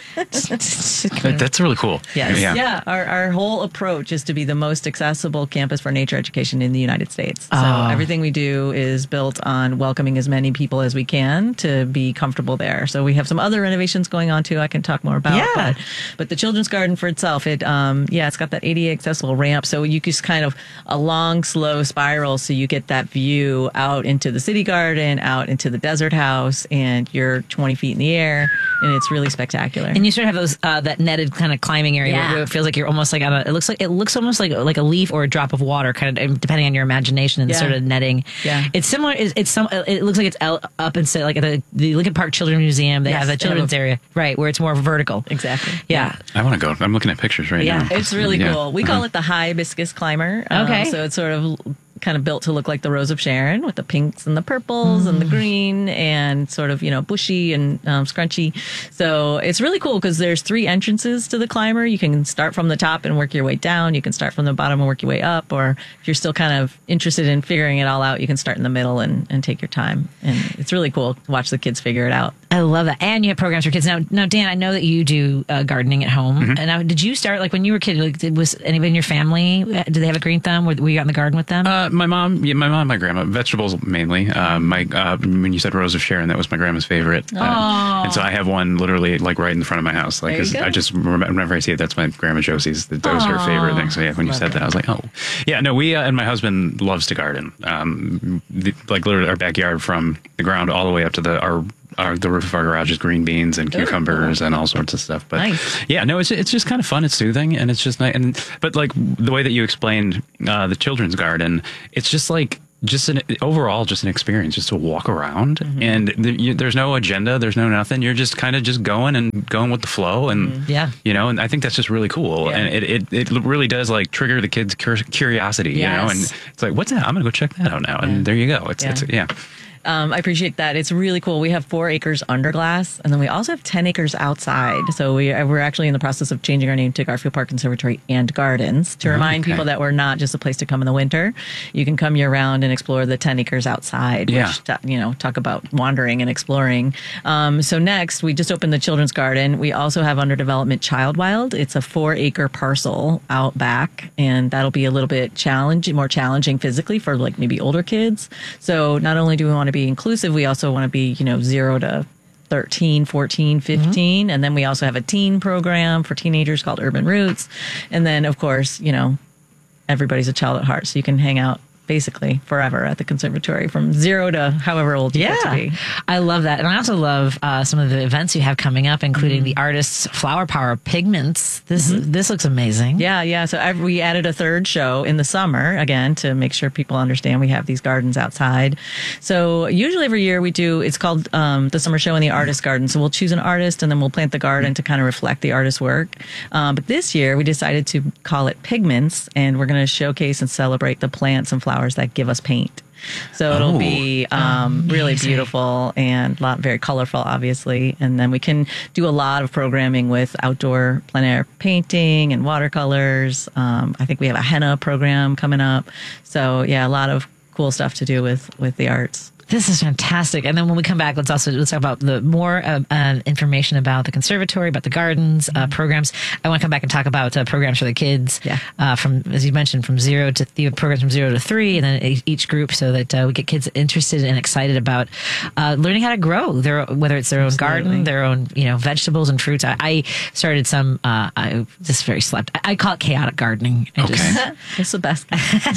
That's really cool. Yes. Yeah. Yeah. Our, our whole approach is to be the most accessible campus for nature education in the United States. So Oh. everything we do is built on welcoming as many people as we can to be comfortable there. So we have some other renovations going on too. I can talk more about. Yeah. But, but the children's garden for itself, it um yeah, it's got that A D A accessible ramp. So you just kind of a long, slow spiral. So you get that view out into the city garden, out into the desert house, and you're twenty feet in the air, and it's really spectacular. And you sort of have those uh, that netted kind of climbing area Yeah. where it feels like you're almost like on a. It looks like it looks almost like like a leaf or a drop of water, kind of depending on your imagination and the Yeah. sort of netting. Yeah. It's similar. It's, it's some. It looks like it's el- up and say like at the the Lincoln Park Children's Museum. They Yes, have that they have children's a- area, right, where it's more vertical. Exactly. Yeah. I want to go. I'm looking at pictures right Yeah, now. it's really Yeah. cool. We call it the hibiscus climber. Um, Okay. so it's sort of kind of built to look like the Rose of Sharon with the pinks and the purples and the green and sort of, you know, bushy and um, scrunchy. So it's really cool because there's three entrances to the climber. You can start from the top and work your way down. You can start from the bottom and work your way up. Or if you're still kind of interested in figuring it all out, you can start in the middle and, and take your time. And it's really cool to watch the kids figure it out. I love that. And you have programs for kids. Now, now Dan, I know that you do uh, gardening at home. Mm-hmm. And now, did you start, like, when you were a kid, like, did, was anybody in your family, uh, did they have a green thumb? Were, were you out in the garden with them? Uh, my mom, yeah, my mom, my grandma, vegetables mainly. Uh, my uh, when you said Rose of Sharon, that was my grandma's favorite, uh, and so I have one literally like right in front of my house. Like, There you 'cause go. I just remember, whenever I see it, that's my grandma Josie's. That was her favorite thing. So yeah, when you said that, I was like, oh, yeah. No, we uh, and my husband loves to garden. Um, the, like literally our backyard from the ground all the way up to the our. Our, the roof of our garage is green beans and cucumbers and all sorts of stuff. But Nice. yeah, no, it's it's just kind of fun. It's soothing and it's just nice. And but like the way that you explained uh, the children's garden, it's just like just an overall just an experience just to walk around Mm-hmm. and the, you, there's no agenda, there's no nothing. You're just kind of just going and going with the flow and Mm-hmm. Yeah. you know. And I think that's just really cool. Yeah. And it, it it really does like trigger the kids' cur- curiosity, you know. Yes. And it's like, what's that? I'm gonna go check that out now. And there you go. It's Yeah. it's yeah. Um, I appreciate that. It's really cool. We have four acres under glass, and then we also have ten acres outside. So we, we're actually in the process of changing our name to Garfield Park Conservatory and Gardens to remind Okay. people that we're not just a place to come in the winter. You can come year round and explore the ten acres outside, Yeah. which, ta- you know, talk about wandering and exploring. Um, so next, we just opened the children's garden. We also have under development Child Wild. It's a four acre parcel out back, and that'll be a little bit challenging, more challenging physically for like maybe older kids. So not only do we want to be inclusive, we also want to be, you know, zero to thirteen, fourteen, fifteen. And then we also have a teen program for teenagers called Urban Roots. And then, of course, you know, everybody's a child at heart. So you can hang out basically forever at the conservatory from zero to however old you get to be. I love that. And I also love uh, some of the events you have coming up, including Mm-hmm. the artists' Flower Power Pigments. This this looks amazing. Yeah, yeah. So I, we added a third show in the summer, again, to make sure people understand we have these gardens outside. So usually every year we do, it's called um, the Summer Show in the Artist Garden. So we'll choose an artist and then we'll plant the garden to kind of reflect the artist's work. Um, but this year we decided to call it Pigments, and we're going to showcase and celebrate the plants and flowers that give us paint. So it'll Oh. be um, really Amazing. beautiful and lot, very colorful, obviously. And then we can do a lot of programming with outdoor plein air painting and watercolors. Um, I think we have a henna program coming up. So yeah, a lot of cool stuff to do with with the arts. This is fantastic. And then when we come back, let's also let's talk about the more uh, uh, information about the conservatory, about the gardens, uh, programs. I want to come back and talk about uh, programs for the kids. Yeah. Uh, from, as you mentioned, from zero to the programs from zero to three, and then e- each group, so that uh, we get kids interested and excited about uh, learning how to grow their, whether it's their own garden, their own, you know, vegetables and fruits. I, I started some. Uh, I just very slept. I, I call it chaotic gardening. I Okay. Just, It's the best.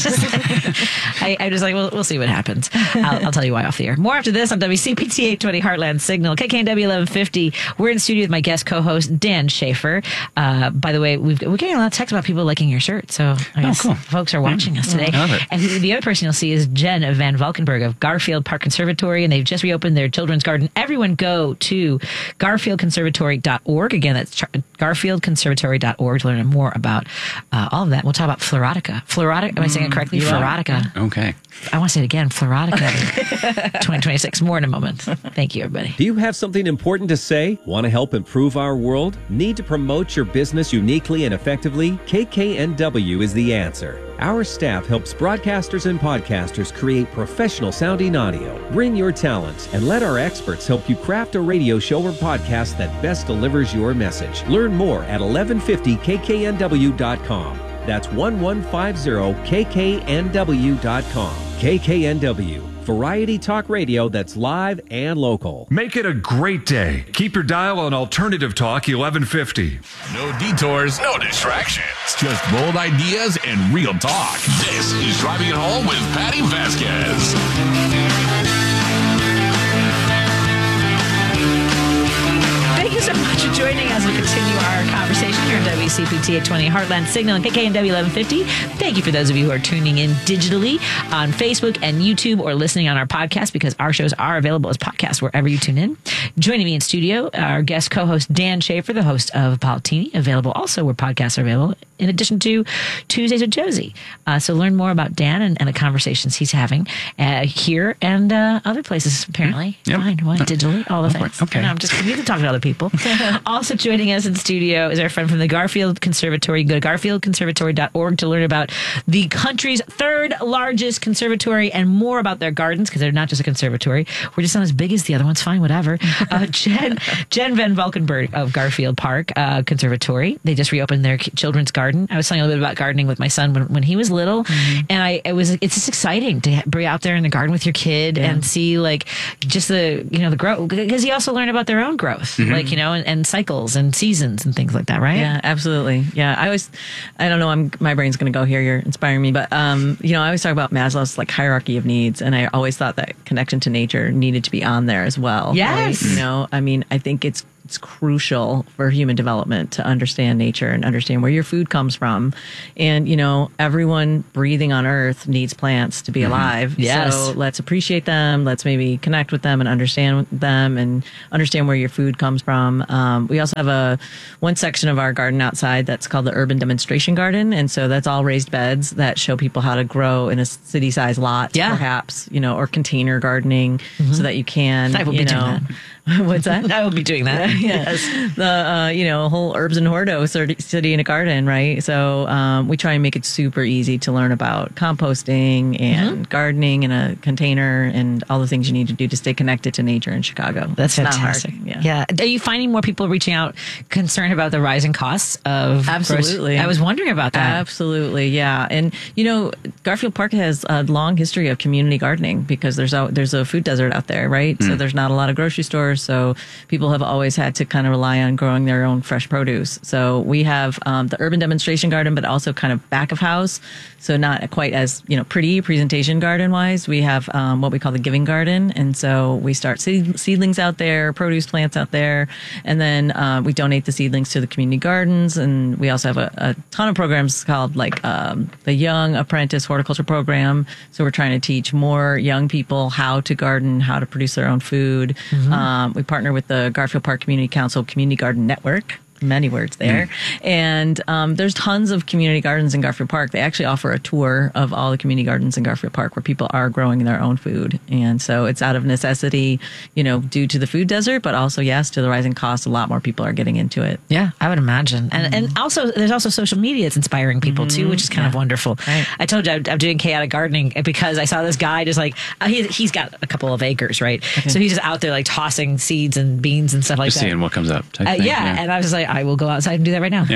I, I just like, we'll, we'll see what happens. I'll, I'll tell you why off the air. More after this on W C P T eight twenty Heartland Signal, K K N W eleven fifty. We're in the studio with my guest co-host, Dan Schaefer. Uh, by the way, we've, we're getting a lot of texts about people liking your shirt, so I guess cool. folks are watching us today. I love it. And who- the other person you'll see is Jen Van Valkenburg of Garfield Park Conservatory, and they've just reopened their children's garden. Everyone go to garfield conservatory dot org. Again, that's char- garfield conservatory dot org to learn more about uh, all of that. We'll talk about Floratica. Floratica, am I saying it correctly? Floratica. Okay. I want to say it again, Floratica twenty twenty-six. More in a moment. Thank you, everybody. Do you have something important to say? Want to help improve our world? Need to promote your business uniquely and effectively? K K N W is the answer. Our staff helps broadcasters and podcasters create professional sounding audio. Bring your talents and let our experts help you craft a radio show or podcast that best delivers your message. Learn more at eleven fifty K K N W dot com. That's eleven fifty K K N W dot com. K K N W, variety talk radio that's live and local. Make it a great day. Keep your dial on Alternative Talk eleven fifty. No detours, no distractions. Just bold ideas and real talk. This is Driving It Home with Patty Vasquez. Thank you so much for joining us. We continue our conversation here on W C P T eight twenty Heartland Signal and K K N W eleven fifty. Thank you for those of you who are tuning in digitally on Facebook and YouTube or listening on our podcast, because our shows are available as podcasts wherever you tune in. Joining me in studio, our guest co-host Dan Schaefer, the host of Palatini, available also where podcasts are available, in addition to Tuesdays with Josie. Uh, so learn more about Dan and, and the conversations he's having uh, here and uh, other places, apparently. Yep. Fine, what, digitally, all the Of things. course. Okay. No, I'm just, we need to talk to other people. Also joining us in studio is our friend from the Garfield Conservatory. Go to garfield conservatory dot org to learn about the country's third largest conservatory and more about their gardens, because they're not just a conservatory. We're just not as big as the other ones. Fine, whatever. Uh, Jen, Jen Van Valkenburg of Garfield Park uh, Conservatory. They just reopened their children's garden garden. I was telling a little bit about gardening with my son when, when he was little, mm-hmm. and I it was it's just exciting to be out there in the garden with your kid yeah. and see like just the you know the growth, because you also learn about their own growth, mm-hmm. like you know, and, and cycles and seasons and things like that, right? Yeah, absolutely. Yeah, I always, I don't know, I'm my brain's going to go here. You're inspiring me, but um, you know, I always talk about Maslow's like hierarchy of needs, and I always thought that connection to nature needed to be on there as well. Yes, right? You know, I mean, I think it's it's crucial for human development to understand nature and understand where your food comes from. And, you know, everyone breathing on Earth needs plants to be mm-hmm. alive. Yes. So let's appreciate them. Let's maybe connect with them and understand them and understand where your food comes from. Um, we also have a one section of our garden outside that's called the Urban Demonstration Garden. And so that's all raised beds that show people how to grow in a city-sized lot, yeah. perhaps, you know, or container gardening mm-hmm. so that you can, I will you be know, doing that. What's that? I will be doing that. Yes. The, uh, you know, whole herbs and hordo city in a garden, right? So um, we try and make it super easy to learn about composting and mm-hmm. gardening in a container and all the things you need to do to stay connected to nature in Chicago. That's it's fantastic. Not hard. Yeah. yeah. Are you finding more people reaching out concerned about the rising costs of Absolutely. Grocery? I was wondering about that. Absolutely. Yeah. And, you know, Garfield Park has a long history of community gardening because there's a, there's a food desert out there, right? Mm. So there's not a lot of grocery stores. So people have always had to kind of rely on growing their own fresh produce. So we have um, the Urban Demonstration Garden, but also kind of back of house. So not quite as, you know, pretty presentation garden wise. We have um, what we call the Giving Garden. And so we start seed- seedlings out there, produce plants out there. And then uh, we donate the seedlings to the community gardens. And we also have a, a ton of programs called like um, the Young Apprentice Horticulture Program. So we're trying to teach more young people how to garden, how to produce their own food. Mm-hmm. Um, we partner with the Garfield Park Community Council Community Garden Network. Many words there. Mm. And um, there's tons of community gardens in Garfield Park. They actually offer a tour of all the community gardens in Garfield Park where people are growing their own food. And so it's out of necessity, you know, due to the food desert, but also, yes, to the rising cost. A lot more people are getting into it. Yeah, I would imagine. And mm-hmm. and also, there's also social media that's inspiring people mm-hmm. too, which is kind yeah. of wonderful. Right. I told you I'm, I'm doing chaotic gardening because I saw this guy just like, uh, he, he's got a couple of acres, right? Okay. So he's just out there like tossing seeds and beans and stuff like just that. Seeing what comes up. Uh, yeah. yeah. And I was like, I will go outside and do that right now. Yeah.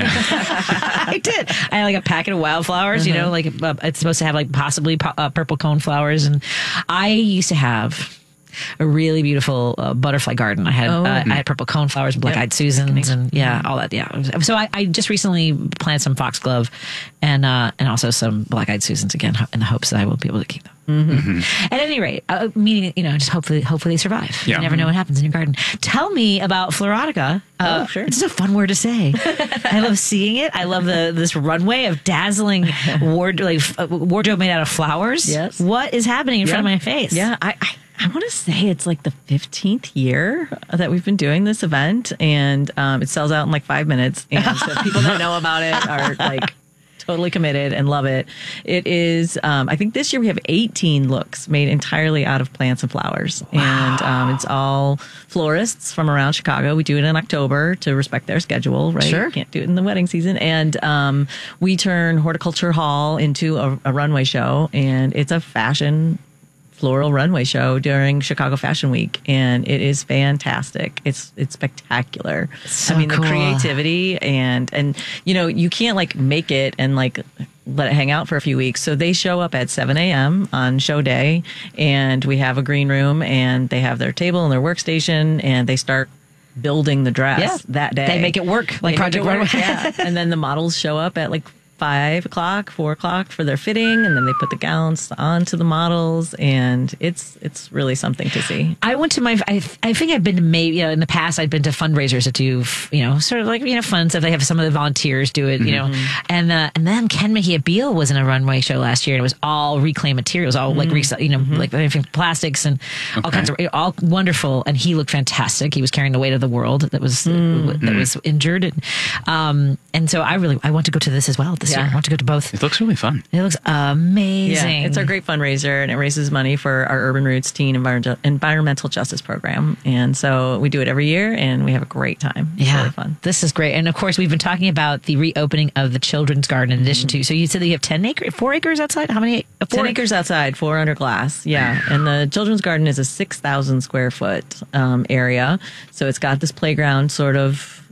I did. I had like a packet of wildflowers, mm-hmm. you know, like uh, it's supposed to have like possibly po- uh, purple cone flowers. And I used to have a really beautiful uh, butterfly garden. I had oh. uh, I had purple cone flowers, black eyed yep. Susans, and yeah, all that. Yeah. So I, I just recently planted some foxglove and uh, and also some black eyed Susans again in the hopes that I will be able to keep them. Mm-hmm. Mm-hmm. At any rate, uh, meaning you know, just hopefully hopefully they survive. Yeah. You never know what happens in your garden. Tell me about Floratica. Uh, oh, sure. It's a fun word to say. I love seeing it. I love the this runway of dazzling ward like uh, wardrobe made out of flowers. Yes. What is happening in yeah. front of my face? Yeah. I. I I want to say it's like the fifteenth year that we've been doing this event, and um, it sells out in like five minutes. And so people that know about it are like totally committed and love it. It is, um, I think this year we have eighteen looks made entirely out of plants and flowers. Wow. And um, it's all florists from around Chicago. We do it in October to respect their schedule, right? Sure. Can't do it in the wedding season. And um, we turn Horticulture Hall into a, a runway show, and it's a fashion floral runway show during Chicago Fashion Week, and it is fantastic. It's it's spectacular. So I mean, cool. the creativity and and you know, you can't like make it and like let it hang out for a few weeks. So they show up at seven a.m. on show day, and we have a green room, and they have their table and their workstation, and they start building the dress yeah. that day. They make it work, like they Project Runway. Yeah. And then the models show up at like five o'clock, four o'clock for their fitting, and then they put the gowns onto the models, and it's it's really something to see. I went to my, I, I think I've been to maybe, you know, in the past, I've been to fundraisers that do, you know, sort of like, you know, fun stuff. They have some of the volunteers do it, you know, mm-hmm. and uh, and then Ken Mejia Beal was in a runway show last year, and it was all reclaimed materials, all mm-hmm. like, rec- you know, mm-hmm. like everything, plastics and okay. all kinds of, all wonderful, and he looked fantastic. He was carrying the weight of the world that was, mm-hmm. that was injured. And, um, and so I really, I want to go to this as well this yeah. year. I want to go to both. It looks really fun. It looks amazing. Yeah, it's our great fundraiser, and it raises money for our Urban Roots Teen Envir- Environmental Justice Program. And so we do it every year, and we have a great time. It's yeah, really fun. This is great. And of course, we've been talking about the reopening of the children's garden in addition mm-hmm. to. So you said that you have ten acres, four acres outside? How many? Four ten acres outside, four under glass. Yeah. And the children's garden is a six thousand square foot um, area. So it's got this playground sort of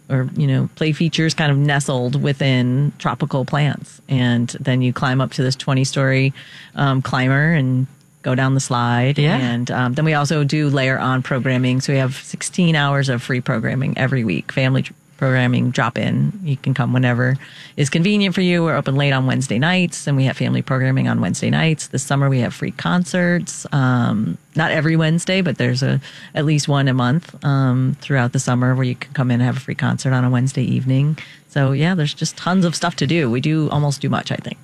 or, you know, play features kind of nestled within tropical plants. And then you climb up to this twenty story um, climber and go down the slide. Yeah. And um, then we also do layer on programming. So we have sixteen hours of free programming every week, family tr- programming, drop in. You can come whenever is convenient for you. We're open late on Wednesday nights, and we have family programming on Wednesday nights. This summer we have free concerts. Um, not every Wednesday, but there's a at least one a month um, throughout the summer where you can come in and have a free concert on a Wednesday evening. So yeah, there's just tons of stuff to do. We do almost too much, I think.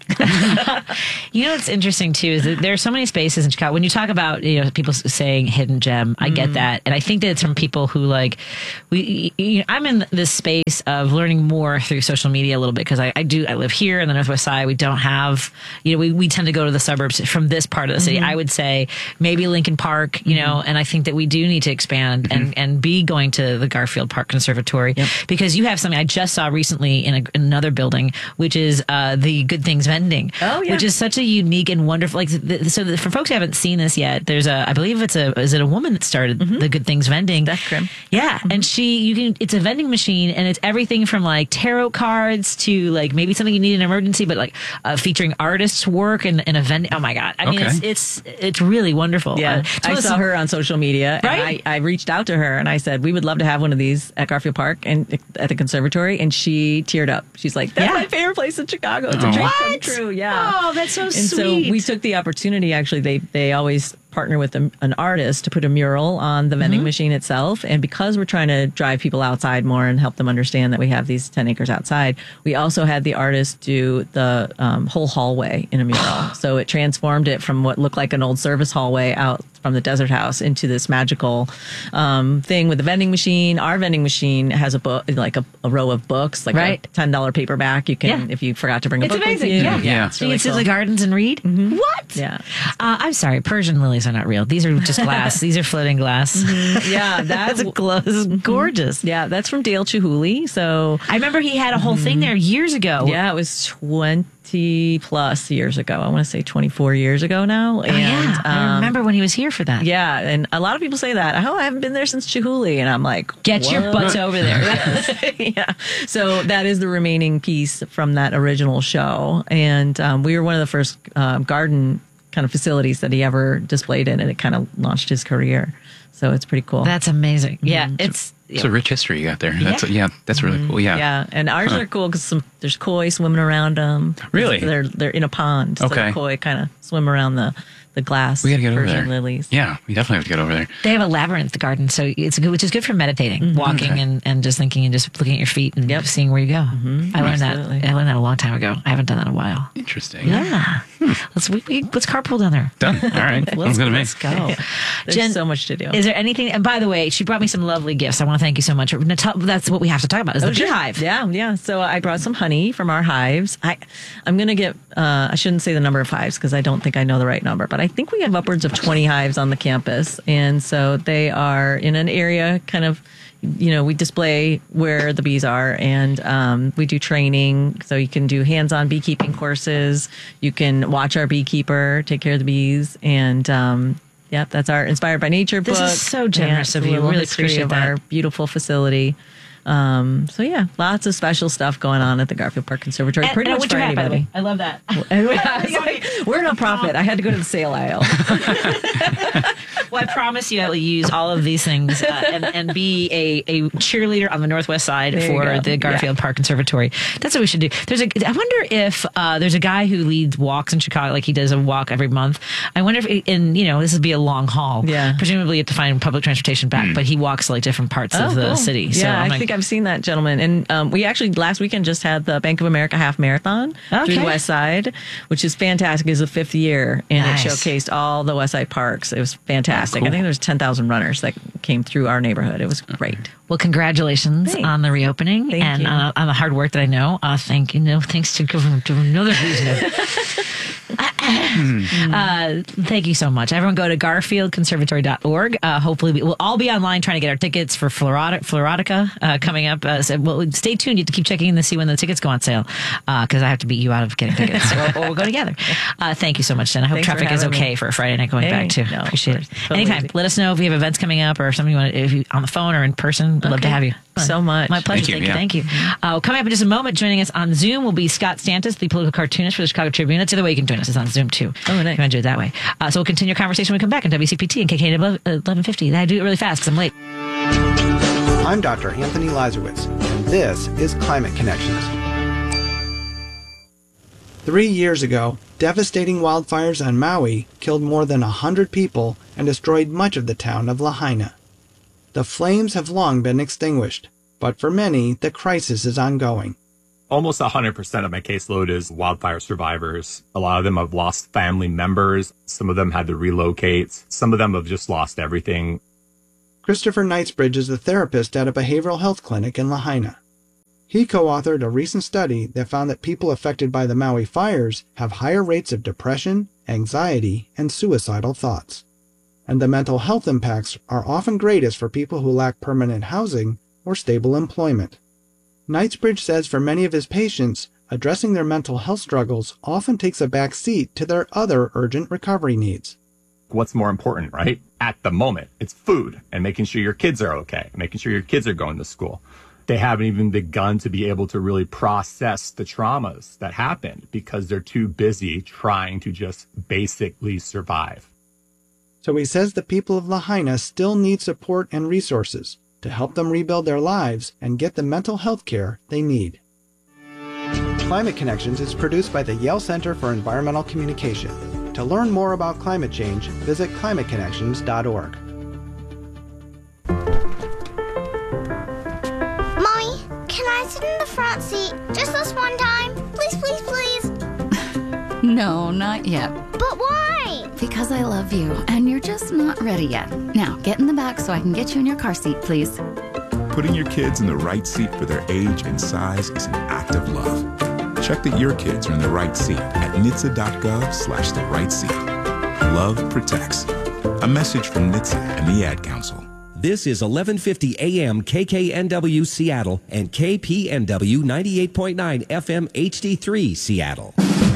You know what's interesting too is that there are so many spaces in Chicago. When you talk about, you know, people saying hidden gem, I get that, and I think that it's from people who like we. You know, I'm in this space of learning more through social media a little bit because I, I do. I live here in the Northwest Side. We don't have, you know, we, we tend to go to the suburbs from this part of the city. Mm-hmm. I would say maybe Lincoln Park, you know, mm-hmm. and I think that we do need to expand mm-hmm. and and be going to the Garfield Park Conservatory yep. because you have something I just saw recently in, a, in another building, which is uh, the Good Things Vending, oh, yeah. which is such a unique and wonderful. Like, the, so the, for folks who haven't seen this yet, there's a, I believe it's a, is it a woman that started mm-hmm. the Good Things Vending? That's Krim. Yeah, mm-hmm. and she, you can, it's a vending machine, and it's everything from like tarot cards to like maybe something you need in an emergency, but like uh, featuring artists' work and, and a vending. Oh my god! I mean, Okay. it's it's it's really wonderful. Yeah, Uh, I saw her on social media, Right? and I, I reached out to her and I said we would love to have one of these at Garfield Park and at the conservatory, and she teared up. She's like, "That's Yeah. my favorite place in Chicago. It's a Oh. dream come What? true." Yeah. Oh, that's so and sweet. so we took the opportunity. Actually, they they always partner with a, an artist to put a mural on the vending Mhm. machine itself. And because we're trying to drive people outside more and help them understand that we have these ten acres outside, we also had the artist do the um, whole hallway in a mural. So it transformed it from what looked like an old service hallway out from the Desert House into this magical um, thing with the vending machine. Our vending machine has a book, like a, a row of books, like Right. a ten dollar paperback. You can, Yeah. if you forgot to bring a It's book amazing. with you. Yeah, Yeah. it's You really can sit in cool. the gardens and read. Mm-hmm. What? Yeah. Uh, I'm sorry, Persian lilies are not real. These are just glass. These are floating glass. Yeah, That's a glow. This is gorgeous. Yeah, that's from Dale Chihuly. So I remember he had a whole thing there years ago. yeah, it was twenty plus years ago. I want to say twenty-four years ago now. Oh, yeah. I um, remember when he was here for that. Yeah, and a lot of people say that. Oh, I haven't been there since Chihuly, and I'm like, Get your what? butts over there. Yeah. So that is the remaining piece from that original show, and um, we were one of the first um, garden kind of facilities that he ever displayed in, and it kind of launched his career. So it's pretty cool. That's amazing. Yeah, it's It's a rich history you got there. That's yeah, that's really cool. Yeah. Yeah, and ours Huh. are cool because some there's koi swimming around them. Really? They're they're in a pond. So Okay. the koi kind of swim around the the glass. We got to get over Persian there. lilies. Yeah, we definitely have to get over there. They have a labyrinth garden, so it's good, which is good for meditating, walking, Okay. and, and just thinking and just looking at your feet and seeing where you go. I learned Absolutely. that. I learned that a long time ago. I haven't done that in a while. Interesting. Yeah, let's we, we, let's carpool down there. Done. All right. Let's, Sounds good to me. let's go. There's Jen, so much to do. Is there anything? And by the way, she brought me some lovely gifts. I want to thank you so much. Nat- That's what we have to talk about. Is Oh, the sure. beehive? Yeah, yeah. So I brought some honey from our hives. I, I'm going to get, uh, I shouldn't say the number of hives because I don't think I know the right number, but I think we have upwards of twenty hives on the campus. And so they are in an area kind of, you know, we display where the bees are, and um, we do training. So you can do hands-on beekeeping courses. You can watch our beekeeper take care of the bees. And, um, yeah, that's our Inspired by Nature book. This is so generous Yeah, of it's a you. little Really history appreciate of that. our beautiful facility. Um, so yeah, lots of special stuff going on at the Garfield Park Conservatory. And- Pretty and a much winter for hat, by the anybody. way. I love that. I was like, we're no profit. I had to go to the sale aisle. Well, I promise you I will use all of these things uh, and, and be a, a cheerleader on the Northwest Side There you for go. the Garfield Park Conservatory. That's what we should do. There's a. I wonder if uh, there's a guy who leads walks in Chicago, like he does a walk every month. I wonder if, it, and you know, this would be a long haul. Yeah. Presumably you have to find public transportation back, but he walks like different parts of the cool. city. So Yeah, I'm I like, think I've seen that gentleman. And um, we actually last weekend just had the Bank of America Half Marathon through Okay. the West Side, which is fantastic. It's the fifth year, and Nice. it showcased all the West Side parks. It was fantastic. Cool. I think there's ten thousand runners that came through our neighborhood. It was great. Well, congratulations Thanks. on the reopening Thank and you. uh, on the hard work that I know. Uh, thank you. No, thanks to, to another reason. uh, thank you so much. Everyone go to garfield conservatory dot org. Uh, hopefully we will all be online trying to get our tickets for Florodica, Florodica uh, coming up. Uh, so, well, stay tuned. You have to keep checking in to see when the tickets go on sale because uh, I have to beat you out of getting tickets or, or we'll go together. Uh, thank you so much, Jen. I hope Thanks for traffic is having okay me. for a Friday night going Hey, back too. no, of Appreciate course. it. Totally Anytime. easy. Let us know if you have events coming up or something you want to, if you on the phone or in person. We'd love to Okay. have you. so much. My pleasure. Thank Thank you, you. yeah. Thank you. Uh, coming up in just a moment, joining us on Zoom will be Scott Stantis, the political cartoonist for the Chicago Tribune. That's the other way you can join us is on Zoom, too. Oh, nice. You want to do it that way. Uh, so we'll continue our conversation when we come back on W C P T and K K eleven fifty. I do it really fast because I'm late. I'm Doctor Anthony Lazarowitz, and this is Climate Connections. Three years ago, devastating wildfires on Maui killed more than one hundred people and destroyed much of the town of Lahaina. The flames have long been extinguished, but for many, the crisis is ongoing. Almost one hundred percent of my caseload is wildfire survivors. A lot of them have lost family members. Some of them had to relocate. Some of them have just lost everything. Christopher Knightsbridge is a therapist at a behavioral health clinic in Lahaina. He co-authored a recent study that found that people affected by the Maui fires have higher rates of depression, anxiety, and suicidal thoughts. And the mental health impacts are often greatest for people who lack permanent housing or stable employment. Knightsbridge says for many of his patients, addressing their mental health struggles often takes a back seat to their other urgent recovery needs. What's more important, right? At the moment, it's food and making sure your kids are okay, making sure your kids are going to school. They haven't even begun to be able to really process the traumas that happened because they're too busy trying to just basically survive. So he says the people of Lahaina still need support and resources to help them rebuild their lives and get the mental health care they need. Climate Connections is produced by the Yale Center for Environmental Communication. To learn more about climate change, visit climate connections dot org. Mommy, can I sit in the front seat just this one time? Please, please, please. No, not yet. But why? Because I love you, and you're just not ready yet. Now, get in the back so I can get you in your car seat, please. Putting your kids in the right seat for their age and size is an act of love. Check that your kids are in the right seat at N H T S A dot gov slash the right seat. Love protects. A message from N H T S A and the Ad Council. This is eleven fifty A M K K N W Seattle and K P N W ninety-eight point nine F M H D three Seattle.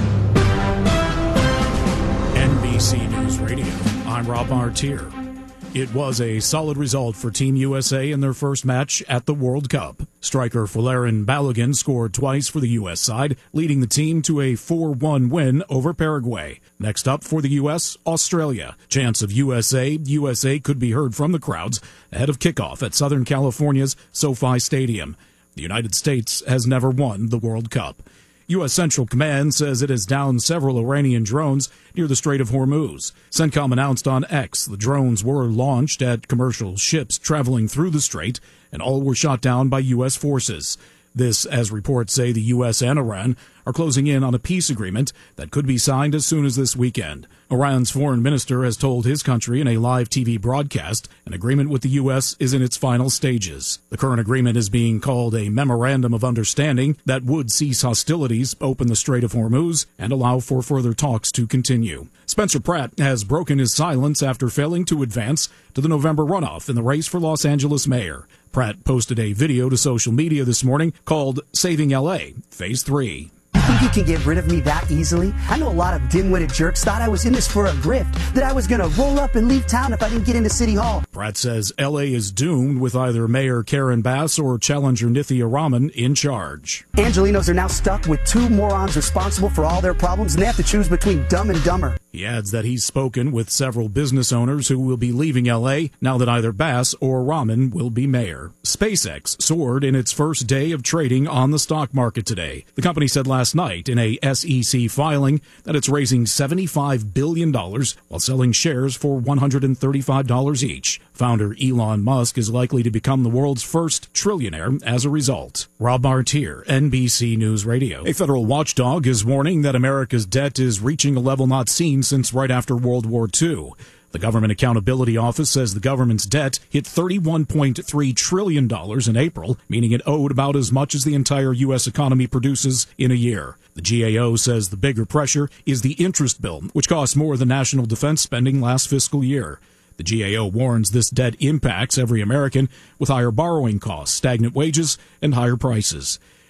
N B C News Radio. I'm Rob Martier. It was a solid result for Team U S A in their first match at the World Cup. Striker Folarin Balogun scored twice for the U S side, leading the team to a four one win over Paraguay. Next up for the U S, Australia. Chance of U S A. U S A could be heard from the crowds ahead of kickoff at Southern California's SoFi Stadium. The United States has never won the World Cup. U S. Central Command says it has downed several Iranian drones near the Strait of Hormuz. CENTCOM announced on X the drones were launched at commercial ships traveling through the strait, and all were shot down by U S forces. This, as reports say, the U S and Iran are closing in on a peace agreement that could be signed as soon as this weekend. Iran's foreign minister has told his country in a live T V broadcast an agreement with the U S is in its final stages. The current agreement is being called a Memorandum of Understanding that would cease hostilities, open the Strait of Hormuz, and allow for further talks to continue. Spencer Pratt has broken his silence after failing to advance to the November runoff in the race for Los Angeles mayor. Pratt posted a video to social media this morning called Saving L A Phase three. You think you can get rid of me that easily? I know a lot of dim-witted jerks thought I was in this for a grift, that I was going to roll up and leave town if I didn't get into City Hall. Pratt says L A is doomed with either Mayor Karen Bass or challenger Nithya Raman in charge. Angelinos are now stuck with two morons responsible for all their problems, and they have to choose between dumb and dumber. He adds that he's spoken with several business owners who will be leaving L A now that either Bass or Raman will be mayor. SpaceX soared in its first day of trading on the stock market today. The company said last night in a S E C filing that it's raising seventy-five billion dollars while selling shares for one hundred thirty-five dollars each. Founder Elon Musk is likely to become the world's first trillionaire as a result. Rob Martier, N B C News Radio. A federal watchdog is warning that America's debt is reaching a level not seen since right after World War Two. The Government Accountability Office says the government's debt hit thirty-one point three trillion dollars in April, meaning it owed about as much as the entire U S economy produces in a year. The G A O says the bigger pressure is the interest bill, which costs more than national defense spending last fiscal year. The G A O warns this debt impacts every American with higher borrowing costs, stagnant wages, and higher prices.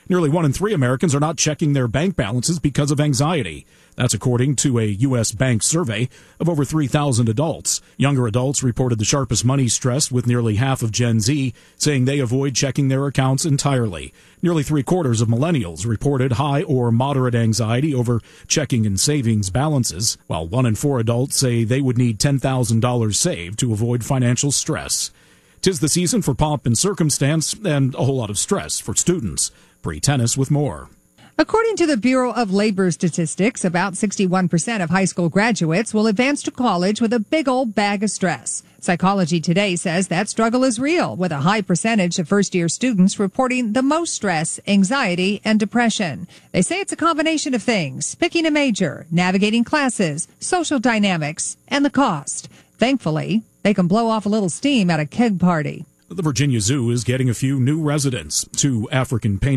Nearly one in three Americans are not checking their bank balances because of anxiety. That's according to a U S bank survey of over three thousand adults. Younger adults reported the sharpest money stress, with nearly half of Gen Z saying they avoid checking their accounts entirely. Nearly three quarters of millennials reported high or moderate anxiety over checking and savings balances, while one in four adults say they would need ten thousand dollars saved to avoid financial stress. 'Tis the season for pomp and circumstance and a whole lot of stress for students. Bree Tennis with more. According to the Bureau of Labor Statistics, about sixty-one percent of high school graduates will advance to college with a big old bag of stress. Psychology Today says that struggle is real, with a high percentage of first-year students reporting the most stress, anxiety, and depression. They say it's a combination of things: picking a major, navigating classes, social dynamics, and the cost. Thankfully, they can blow off a little steam at a keg party. The Virginia Zoo is getting a few new residents. Two African painters